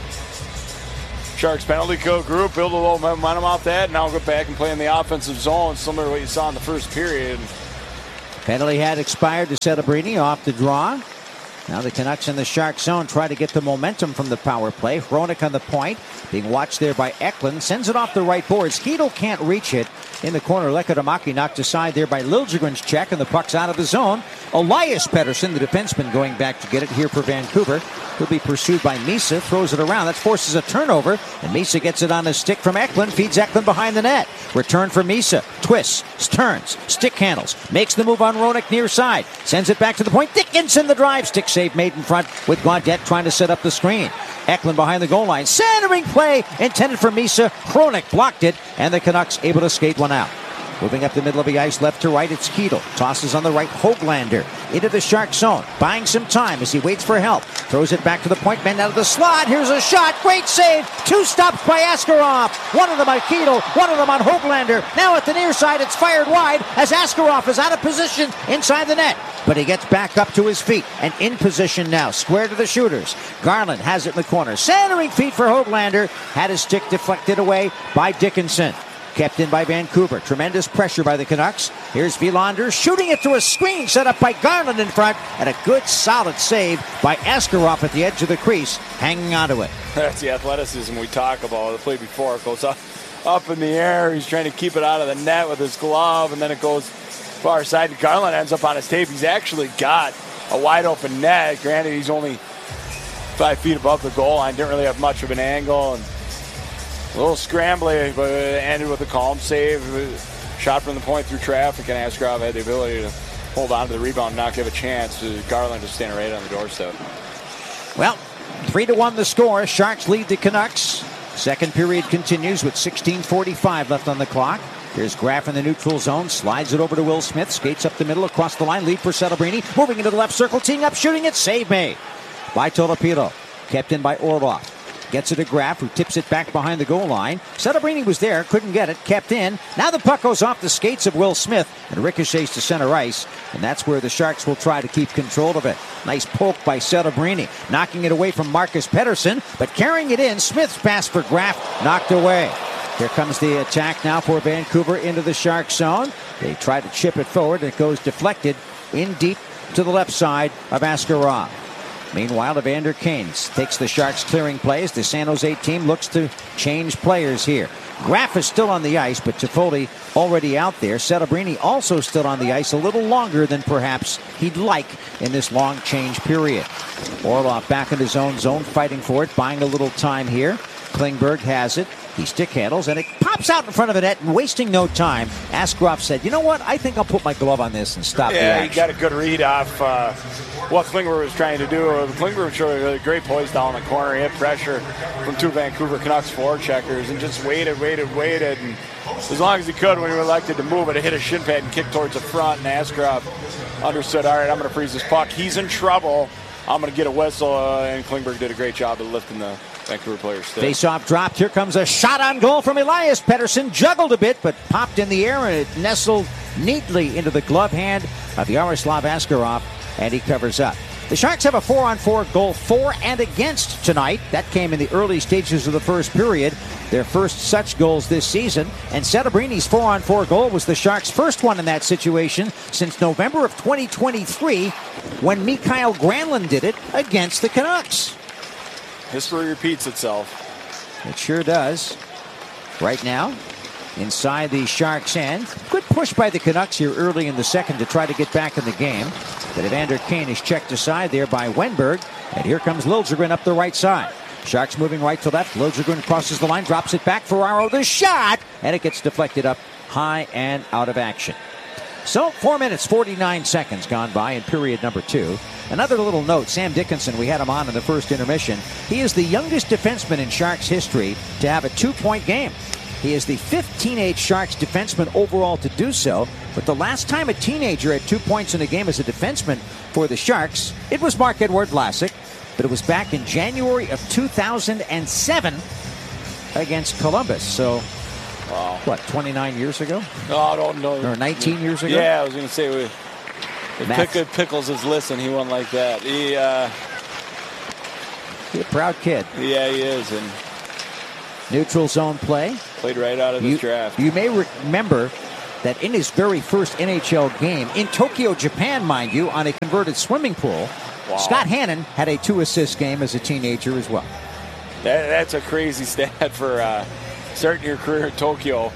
Sharks penalty kill group. Build a little momentum off that. Now go back and play in the offensive zone, similar to what you saw in the first period. Penalty had expired to Celebrini off the draw. Now the Canucks in the Shark zone try to get the momentum from the power play. Hronek on the point, being watched there by Eklund. Sends it off the right boards. Chytil can't reach it. In the corner, Lehkomäki knocked aside there by Liljegren's check, and the puck's out of the zone. Elias Pettersson, the defenseman, going back to get it here for Vancouver. He'll be pursued by Misa, throws it around. That forces a turnover, and Misa gets it on his stick from Eklund, feeds Eklund behind the net. Return for Misa, twists, turns, stick handles, makes the move on Hronek near side, sends it back to the point. Dickinson, the drive, stick save made in front with Gaudette trying to set up the screen. Eklund behind the goal line, centering play intended for Misa. Hronek blocked it, and the Canucks able to skate one out. Moving up the middle of the ice, left to right, it's Chytil. Tosses on the right, Hoglander into the Shark zone. Buying some time as he waits for help. Throws it back to the point man out of the slot. Here's a shot. Great save. Two stops by Askarov. One of them on Chytil, one of them on Hoglander. Now at the near side, it's fired wide as Askarov is out of position inside the net. But he gets back up to his feet and in position now. Square to the shooters. Garland has it in the corner. Centering feet for Hoglander. Had his stick deflected away by Dickinson. Kept in by Vancouver. Tremendous pressure by the Canucks. Here's Wilander shooting it to a screen set up by Garland in front. And a good solid save by Askarov at the edge of the crease, hanging onto it. That's the athleticism we talk about. The play before it goes up, up in the air. He's trying to keep it out of the net with his glove, and then it goes far side. Garland ends up on his tape. He's actually got a wide open net. Granted, he's only five feet above the goal line. Didn't really have much of an angle. And a little scrambly, but it ended with a calm save. Shot from the point through traffic, and Askarov had the ability to hold on to the rebound and not give a chance to Garland just standing right on the doorstep. Well, three to one the score. Sharks lead the Canucks. Second period continues with sixteen forty-five left on the clock. Here's Graf in the neutral zone. Slides it over to Will Smith. Skates up the middle across the line. Lead for Celebrini. Moving into the left circle. Teeing up, shooting it. Save made by Tolopilo. Kept in by Orlov. Gets it to Graf, who tips it back behind the goal line. Celebrini was there, couldn't get it, kept in. Now the puck goes off the skates of Will Smith and ricochets to center ice. And that's where the Sharks will try to keep control of it. Nice poke by Celebrini, knocking it away from Marcus Pettersson, but carrying it in. Smith's pass for Graf, knocked away. Here comes the attack now for Vancouver into the Shark zone. They try to chip it forward, and it goes deflected in deep to the left side of Askarov. Meanwhile, Evander Kane takes the Sharks clearing plays. The San Jose team looks to change players here. Graf is still on the ice, but Toffoli already out there. Celebrini also still on the ice a little longer than perhaps he'd like in this long change period. Orlov back in his own zone, fighting for it, buying a little time here. Klingberg has it. He stick handles, and it pops out in front of the net, and wasting no time, Askarov said, you know what, I think I'll put my glove on this and stop yeah, the action. Yeah, he got a good read off uh, what Klingberg was trying to do. Klingberg showed a great poise down the corner. He had pressure from two Vancouver Canucks forecheckers and just waited, waited, waited. And as long as he could, when he elected to move it, it hit a shin pad and kicked towards the front, and Askarov understood, all right, I'm going to freeze this puck. He's in trouble. I'm going to get a whistle, uh, and Klingberg did a great job of lifting the Vancouver players still. Face-off dropped. Here comes a shot on goal from Elias Pettersson. Juggled a bit, but popped in the air, and it nestled neatly into the glove hand of Yaroslav Askarov, and he covers up. The Sharks have a four-on-four goal for and against tonight. That came in the early stages of the first period. Their first such goals this season. And Celebrini's four-on-four goal was the Sharks' first one in that situation since November of twenty twenty-three, when Mikael Granlund did it against the Canucks. History repeats itself. It sure does. Right now, inside the Sharks' end. Good push by the Canucks here early in the second to try to get back in the game. But Evander Kane is checked aside there by Wenberg. And here comes Liljegren up the right side. Sharks moving right to left. Liljegren crosses the line, drops it back. Ferraro, the shot! And it gets deflected up high and out of action. So, four minutes, forty-nine seconds gone by in period number two. Another little note, Sam Dickinson, we had him on in the first intermission. He is the youngest defenseman in Sharks history to have a two-point game. He is the fifth teenage Sharks defenseman overall to do so. But the last time a teenager had two points in a game as a defenseman for the Sharks, it was Mark-Edouard Vlasic. but it was back in January of two thousand seven against Columbus. So, wow. what, twenty-nine years ago? No, I don't know. Or nineteen years ago? Yeah, I was going to say, we, if Pick, Pickles is listening, he won like that. He, uh, He's a proud kid. Yeah, he is. And neutral zone play. Played right out of the draft. You may re- remember that in his very first N H L game, in Tokyo, Japan, mind you, on a converted swimming pool, wow. Scott Hannon had a two-assist game as a teenager as well. That, that's a crazy stat for uh, starting your career in Tokyo.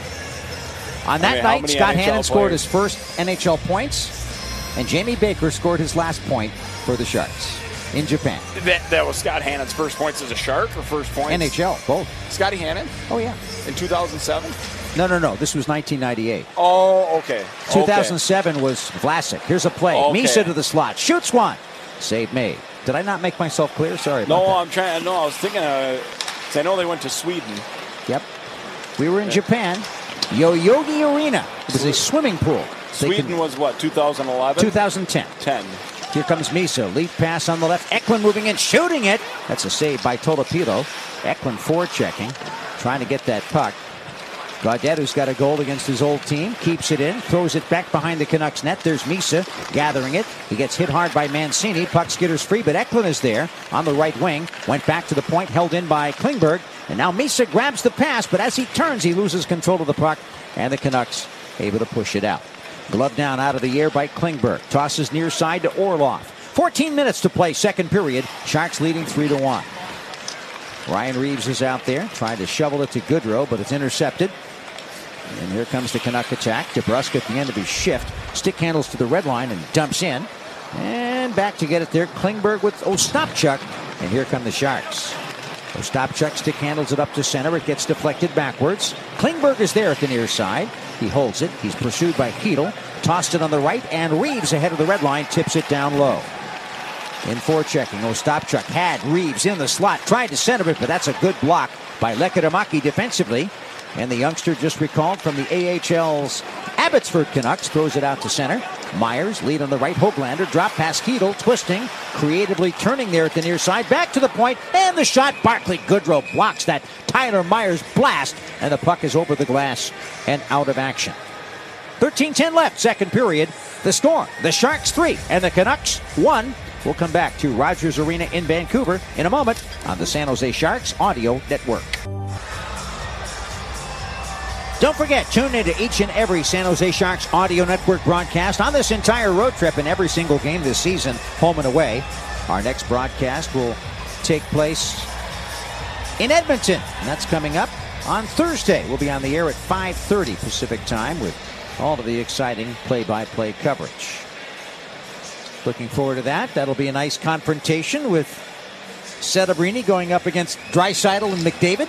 On that I mean, night, Scott N H L Hannon players? scored his first N H L points, and Jamie Baker scored his last point for the Sharks in Japan. That, that was Scott Hannon's first points as a Shark or first points? N H L, both. Scotty Hannon? Oh, yeah. In two thousand seven? No, no, no. This was nineteen ninety-eight. Oh, okay. two thousand seven okay. was Vlasic. Here's a play. Okay. Misa to the slot. Shoots one. Save made. Did I not make myself clear? Sorry about no, that. I'm trying. No, I was thinking, because uh, I know they went to Sweden. Yep. We were in yeah. Japan. Yoyogi Arena. It was a swimming pool. Sweden can, was what, two thousand eleven? two thousand ten. ten. Here comes Misa. Lead pass on the left. Eklund moving in, shooting it. That's a save by Tolopilo. Eklund forechecking, trying to get that puck. Gaudette, who's got a goal against his old team, keeps it in, throws it back behind the Canucks net. There's Misa gathering it. He gets hit hard by Mancini. Puck skitters free, but Eklund is there on the right wing. Went back to the point, held in by Klingberg. And now Misa grabs the pass, but as he turns, he loses control of the puck, and the Canucks able to push it out. Glove down out of the air by Klingberg. Tosses near side to Orlov. fourteen minutes to play, second period. Sharks leading three to one. Ryan Reeves is out there, trying to shovel it to Goodrow, but it's intercepted. And here comes the Canuck attack. DeBrusk at the end of his shift. Stick handles to the red line and dumps in. And back to get it there. Klingberg with Ostapchuk. And here come the Sharks. Ostapchuk stick handles it up to center. It gets deflected backwards. Klingberg is there at the near side. He holds it. He's pursued by Keetle. Tossed it on the right. And Reeves ahead of the red line tips it down low. In forechecking, Ostapchuk had Reeves in the slot. Tried to center it, but that's a good block by Lekkerimäki defensively. And the youngster just recalled from the A H L's Abbotsford Canucks throws it out to center. Myers lead on the right. Hoglander drop past Keetle, twisting, creatively turning there at the near side. Back to the point, and the shot. Barclay Goodrow blocks that Tyler Myers blast, and the puck is over the glass and out of action. thirteen ten left, second period. The score, the Sharks three and the Canucks one. We'll come back to Rogers Arena in Vancouver in a moment on the San Jose Sharks Audio Network. Don't forget, tune into each and every San Jose Sharks Audio Network broadcast on this entire road trip and every single game this season, home and away. Our next broadcast will take place in Edmonton, and that's coming up on Thursday. We'll be on the air at five thirty Pacific time with all of the exciting play-by-play coverage. Looking forward to that. That'll be a nice confrontation with Setebrini going up against Draisaitl and McDavid.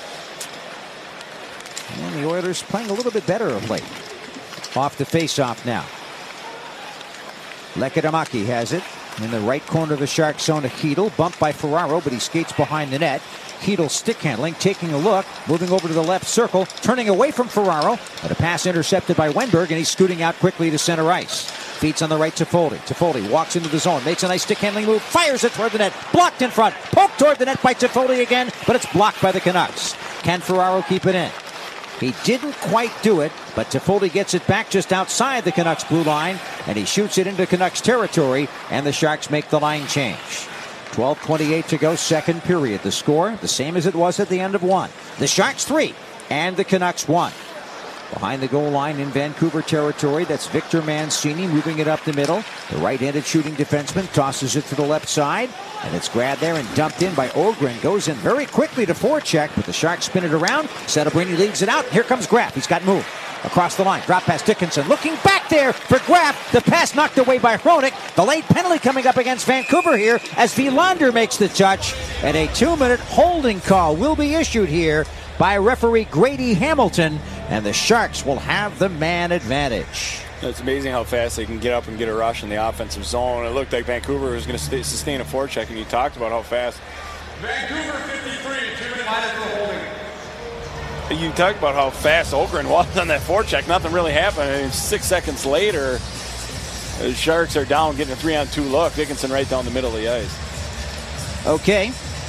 And the Oilers playing a little bit better of late. Off the face-off now. Lekkerimäki has it in the right corner of the Shark zone to Keetle. Bumped by Ferraro, but he skates behind the net. Keetle stick handling, taking a look, moving over to the left circle, turning away from Ferraro, but a pass intercepted by Wenberg, and he's scooting out quickly to center ice. Feeds on the right to Foley. Toffoli walks into the zone, makes a nice stick handling move, fires it toward the net, blocked in front, poked toward the net by Toffoli again, but it's blocked by the Canucks. Can Ferraro keep it in? He didn't quite do it, but Toffoli gets it back just outside the Canucks blue line, and he shoots it into Canucks territory, and the Sharks make the line change. twelve twenty-eight to go, second period. The score, the same as it was at the end of one. The Sharks three, and the Canucks one. Behind the goal line in Vancouver territory, that's Victor Mancini moving it up the middle. The right-handed shooting defenseman tosses it to the left side, and it's grabbed there and dumped in by Ogren. Goes in very quickly to forecheck, but the Sharks spin it around. Setebrini leads it out. Here comes Graff. He's got moved across the line. Drop past Dickinson. Looking back there for Graff. The pass knocked away by Hronek. The late penalty coming up against Vancouver here as Wilander makes the touch. And a two-minute holding call will be issued here by referee Grady Hamilton, and the Sharks will have the man advantage. It's amazing how fast they can get up and get a rush in the offensive zone. It looked like Vancouver was going to sustain a forecheck, and you talked about how fast. Vancouver fifty-three, two minutes minus the holding. You talked about how fast Ogren was on that forecheck. Nothing really happened. I mean, six seconds later, the Sharks are down, getting a three-on-two look. Dickinson right down the middle of the ice. Okay.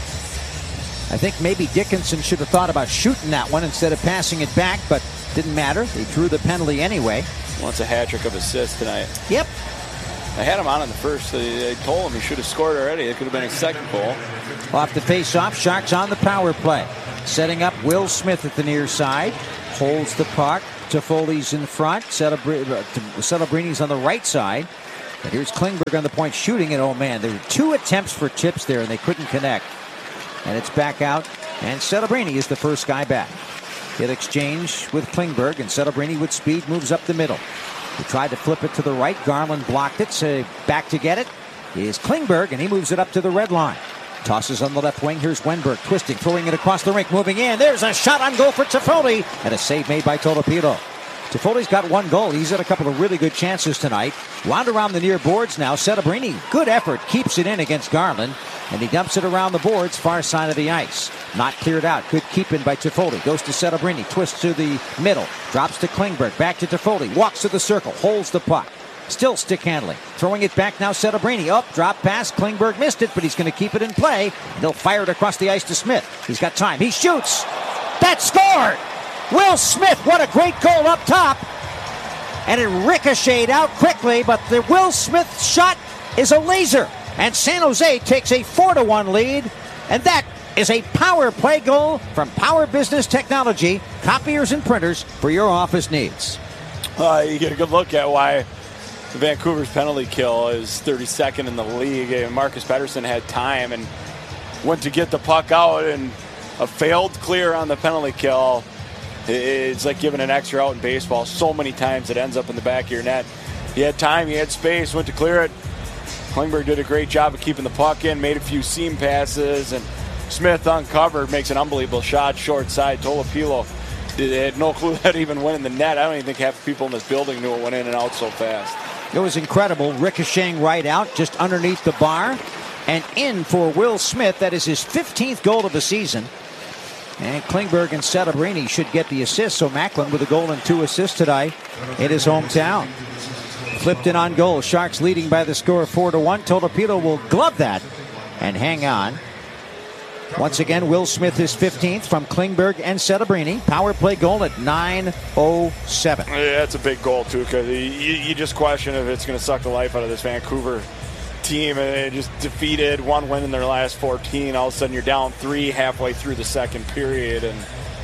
I think maybe Dickinson should have thought about shooting that one instead of passing it back, but didn't matter. They drew the penalty anyway. Wants a hat trick of assists tonight. Yep. I had him on in the first. I told him he should have scored already. It could have been a second goal. Off the face-off, Sharks on the power play. Setting up Will Smith at the near side. Holds the puck. Toffoli's in front. Celebrini on the right side. And here's Klingberg on the point shooting it. Oh, man, there were two attempts for tips there, and they couldn't connect. And it's back out. And Celebrini is the first guy back. He'll exchange with Klingberg, and Celebrini with speed moves up the middle. He tried to flip it to the right. Garland blocked it. So back to get it is Klingberg, and he moves it up to the red line. Tosses on the left wing. Here's Wenberg twisting, throwing it across the rink, moving in. There's a shot on goal for Toffoli, and a save made by Tolopilo. Toffoli's got one goal. He's had a couple of really good chances tonight. Wound around the near boards now. Celebrini, good effort, keeps it in against Garland, and he dumps it around the boards, far side of the ice. Not cleared out. Good keep in by Toffoli. Goes to Celebrini, twists to the middle, drops to Klingberg, back to Toffoli, walks to the circle, holds the puck. Still stick handling. Throwing it back now, Celebrini. Up, drop pass. Klingberg missed it, but he's going to keep it in play. And they'll fire it across the ice to Smith. He's got time. He shoots. That scored! Will Smith, what a great goal up top. And it ricocheted out quickly, but the Will Smith shot is a laser. And San Jose takes a four to one lead. And that is a power play goal from Power Business Technology. Copiers and printers for your office needs. Uh, you get a good look at why Vancouver's penalty kill is thirty-second in the league. And Marcus Pettersson had time and went to get the puck out, and a failed clear on the penalty kill. It's like giving an extra out in baseball. So many times it ends up in the back of your net. He had time, he had space, went to clear it. Klingberg did a great job of keeping the puck in, made a few seam passes, and Smith uncovered, makes an unbelievable shot short side. Tolopilo had no clue that even went in the net. I don't even think half the people in this building knew it went in and out so fast. It was incredible. Ricocheting right out, just underneath the bar, and in for Will Smith. That is his fifteenth goal of the season. And Klingberg and Celebrini should get the assist. So Macklin with a goal and two assists today in his hometown. Flipped in on goal. Sharks leading by the score of four to one. Tolopilo will glove that and hang on. Once again, Will Smith is fifteenth from Klingberg and Celebrini. Power play goal at nine oh seven. Yeah, that's a big goal, too, because you, you just question if it's going to suck the life out of this Vancouver team. And they just defeated, one win in their last fourteen. All of a sudden, you're down three halfway through the second period. And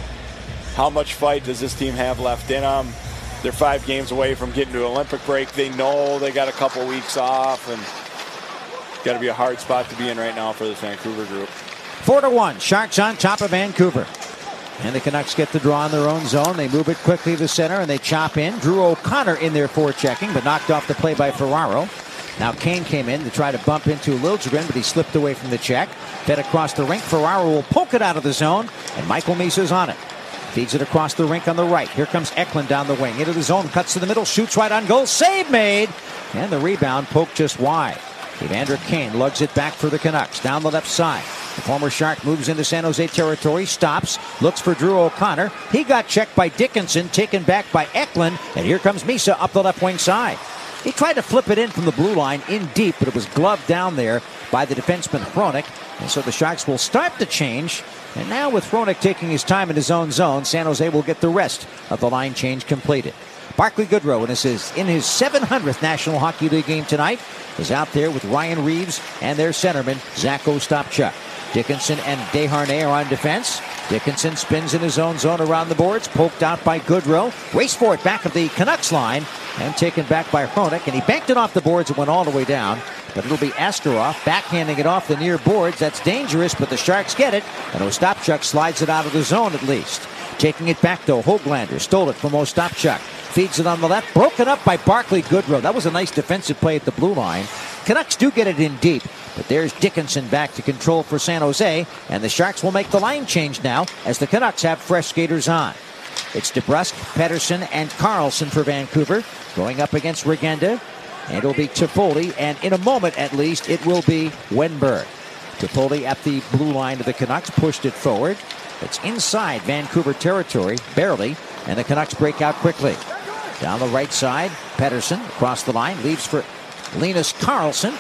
how much fight does this team have left in them? They're five games away from getting to an Olympic break. They know they got a couple weeks off, and got to be a hard spot to be in right now for this Vancouver group. Four to one. Sharks on top of Vancouver. And the Canucks get the draw in their own zone. They move it quickly to the center, and they chop in. Drew O'Connor in there forechecking, but knocked off the play by Ferraro. Now Kane came in to try to bump into Liljegren, but he slipped away from the check. Fed across the rink. Ferraro will poke it out of the zone, and Michael Misa's on it. Feeds it across the rink on the right. Here comes Eklund down the wing. Into the zone, cuts to the middle, shoots right on goal. Save made! And the rebound poked just wide. Evander Kane lugs it back for the Canucks. Down the left side. The former Shark moves into San Jose territory, stops, looks for Drew O'Connor. He got checked by Dickinson, taken back by Eklund, and here comes Misa up the left wing side. He tried to flip it in from the blue line in deep, but it was gloved down there by the defenseman Hronek. And so the Sharks will start the change. And now with Hronek taking his time in his own zone, San Jose will get the rest of the line change completed. Barclay Goodrow, in his, in his seven hundredth National Hockey League game tonight, is out there with Ryan Reeves and their centerman, Zach Ostapchuk. Dickinson and Desharnais are on defense. Dickinson spins in his own zone around the boards, poked out by Goodrow. Race for it back of the Canucks line, and taken back by Hronek, and he banked it off the boards and went all the way down. But it'll be Askarov backhanding it off the near boards. That's dangerous, but the Sharks get it, and Ostapchuk slides it out of the zone at least. Taking it back, though, Höglander stole it from Ostapchuk. Feeds it on the left, broken up by Barclay Goodrow. That was a nice defensive play at the blue line. Canucks do get it in deep, but there's Dickinson back to control for San Jose, and the Sharks will make the line change now as the Canucks have fresh skaters on. It's DeBrusk, Pettersson, and Carlson for Vancouver going up against Regenda, and it'll be Toffoli, and in a moment at least it will be Wenberg. Toffoli at the blue line of the Canucks pushed it forward. It's inside Vancouver territory, barely, and the Canucks break out quickly. Down the right side, Pettersson across the line, leaves for Linus Karlsson.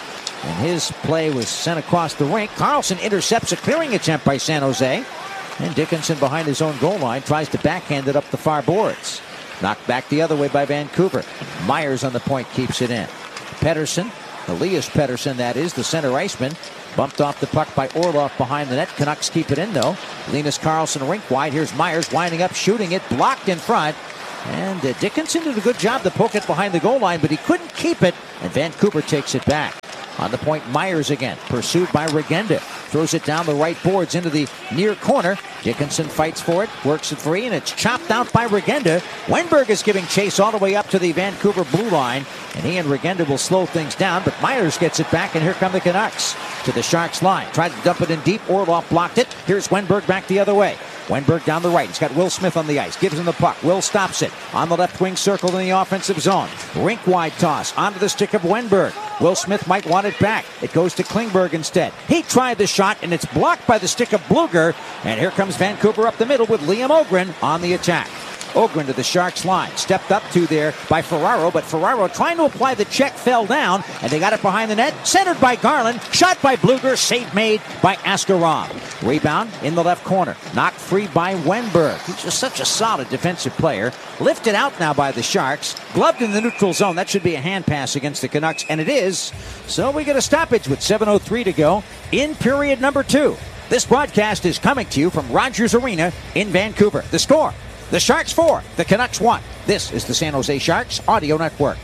And his play was sent across the rink. Carlson intercepts a clearing attempt by San Jose. And Dickinson behind his own goal line tries to backhand it up the far boards. Knocked back the other way by Vancouver. Myers on the point keeps it in. Pettersson, Elias Pettersson that is, the center iceman, bumped off the puck by Orlov behind the net. Canucks keep it in though. Linus Karlsson rink wide. Here's Myers winding up, shooting it, blocked in front. And uh, Dickinson did a good job to poke it behind the goal line, but he couldn't keep it, and Vancouver takes it back. On the point, Myers again, pursued by Regenda. Throws it down the right boards into the near corner. Dickinson fights for it, works it free, and it's chopped out by Regenda. Wenberg is giving chase all the way up to the Vancouver blue line, and he and Regenda will slow things down, but Myers gets it back, and here come the Canucks. To the Sharks line, tried to dump it in deep. Orlov blocked it. Here's Wenberg back the other way. Wenberg down the right. He's got Will Smith on the ice. Gives him the puck. Will stops it. On the left wing circle in the offensive zone. Rink wide toss. Onto the stick of Wenberg. Will Smith might want it back. It goes to Klingberg instead. He tried the shot, and it's blocked by the stick of Bluger. And here comes Vancouver up the middle with Liam Ogren on the attack. Ogren to the Sharks line. Stepped up to there by Ferraro, but Ferraro trying to apply the check fell down, and they got it behind the net. Centered by Garland. Shot by Bluger. Save made by Askarov. Rebound in the left corner. Knocked free by Wenberg. He's just such a solid defensive player. Lifted out now by the Sharks. Gloved in the neutral zone. That should be a hand pass against the Canucks, and it is. So we get a stoppage with seven oh three to go in period number two. This broadcast is coming to you from Rogers Arena in Vancouver. The score: the Sharks four, the Canucks one. This is the San Jose Sharks Audio Network.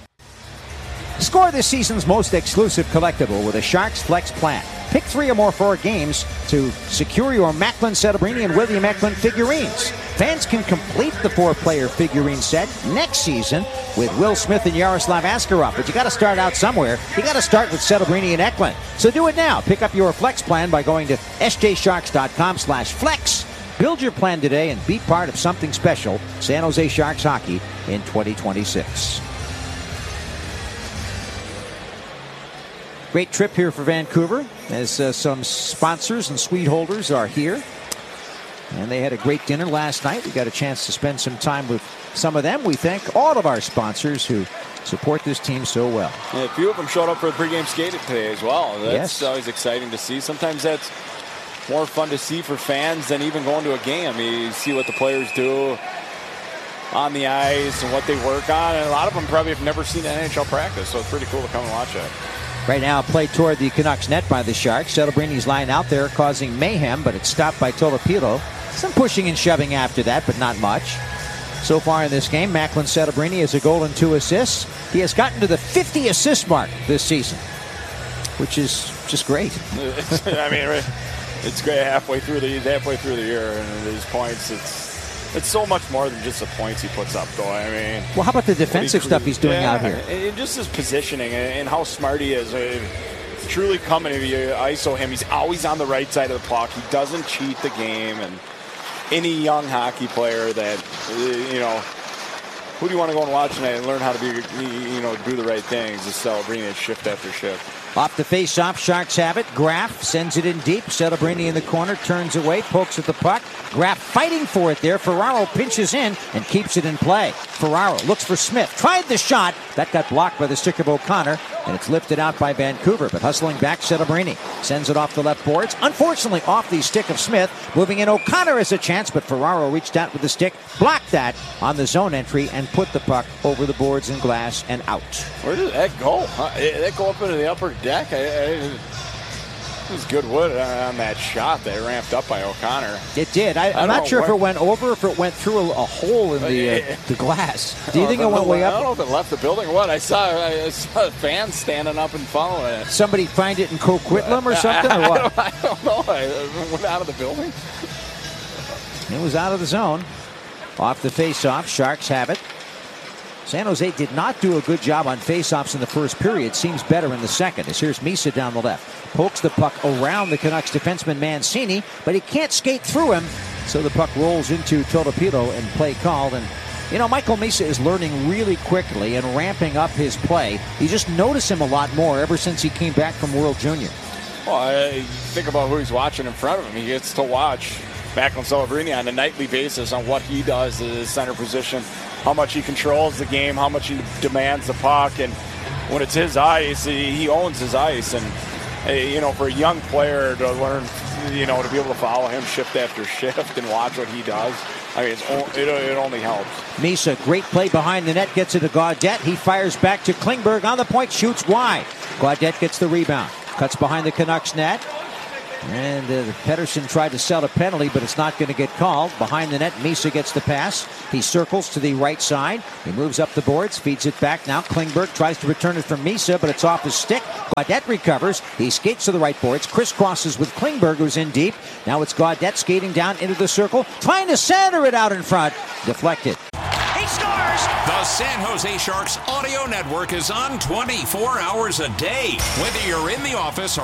Score this season's most exclusive collectible with a Sharks Flex plan. Pick three or more for games to secure your Macklin Celebrini and William Eklund figurines. Fans can complete the four-player figurine set next season with Will Smith and Yaroslav Askarov. But you got to start out somewhere. You got to start with Celebrini and Eklund. So do it now. Pick up your Flex plan by going to s j sharks dot com slash flex. Build your plan today and be part of something special. San Jose Sharks hockey in twenty twenty-six. Great trip here for Vancouver as uh, some sponsors and suite holders are here. And they had a great dinner last night. We got a chance to spend some time with some of them. We thank all of our sponsors who support this team so well. Yeah, a few of them showed up for the pregame skate today as well. That's yes. always exciting to see. Sometimes that's more fun to see for fans than even going to a game. I mean, you see what the players do on the ice and what they work on. And a lot of them probably have never seen an N H L practice, so it's pretty cool to come and watch that. Right now, play toward the Canucks net by the Sharks. Celebrini's line out there causing mayhem, but it's stopped by Tolopilo. Some pushing and shoving after that, but not much. So far in this game, Macklin Celebrini has a goal and two assists. He has gotten to the fifty assist mark this season, which is just great. I mean, it's great halfway through the halfway through the year, and these points, it's it's so much more than just the points he puts up, though. I mean, well, how about the defensive he, stuff he's doing yeah, out here? And just his positioning and how smart he is. I mean, truly coming to you, I S O him. He's always on the right side of the puck. He doesn't cheat the game. And any young hockey player that, you know, who do you want to go and watch tonight and learn how to be, you know, do the right things? Is Celebrini shift after shift. Off the face-off, Sharks have it. Graf sends it in deep. Celebrini in the corner, turns away, pokes at the puck. Graf fighting for it there. Ferraro pinches in and keeps it in play. Ferraro looks for Smith. Tried the shot. That got blocked by the stick of O'Connor, and it's lifted out by Vancouver. But hustling back, Celebrini sends it off the left boards. Unfortunately, off the stick of Smith. Moving in, O'Connor has a chance, but Ferraro reached out with the stick, blocked that on the zone entry, and put the puck over the boards and glass and out. Where did that go? Huh? Did that go up into the upper deck? I, I, it was good wood on that shot that ramped up by O'Connor. It did. I, I'm not sure where, if it went over or if it went through a, a hole in the uh, the glass. Do you think it went way up? I don't know if it left the building or what. I saw, I saw fans standing up and following it. Somebody find it in Coquitlam or something, or what? I don't, I don't know. I went out of the building. It was out of the zone. Off the face-off, Sharks have it. San Jose did not do a good job on face-offs in the first period. Seems better in the second. As here's Misa down the left. Pokes the puck around the Canucks defenseman Mancini, but he can't skate through him. So the puck rolls into Tolopilo and play called. And, you know, Michael Misa is learning really quickly and ramping up his play. You just notice him a lot more ever since he came back from World Junior. Well, I think about who he's watching in front of him. He gets to watch Macklin Celebrini on a nightly basis on what he does at his center position, how much he controls the game, how much he demands the puck, and when it's his ice, he, he owns his ice. And, hey, you know, for a young player to learn, you know, to be able to follow him shift after shift and watch what he does, I mean, it's, it, it only helps. Misa, great play behind the net, gets it to Gaudette. He fires back to Klingberg on the point, shoots wide. Gaudette gets the rebound, cuts behind the Canucks net. And uh, Pettersson tried to sell a penalty, but it's not going to get called. Behind the net, Misa gets the pass. He circles to the right side. He moves up the boards, feeds it back now. Klingberg tries to return it from Misa, but it's off his stick. Gaudette recovers. He skates to the right boards, crisscrosses with Klingberg, who's in deep. Now it's Gaudette skating down into the circle, trying to center it out in front. Deflected. He scores! The San Jose Sharks Audio Network is on twenty-four hours a day. Whether you're in the office or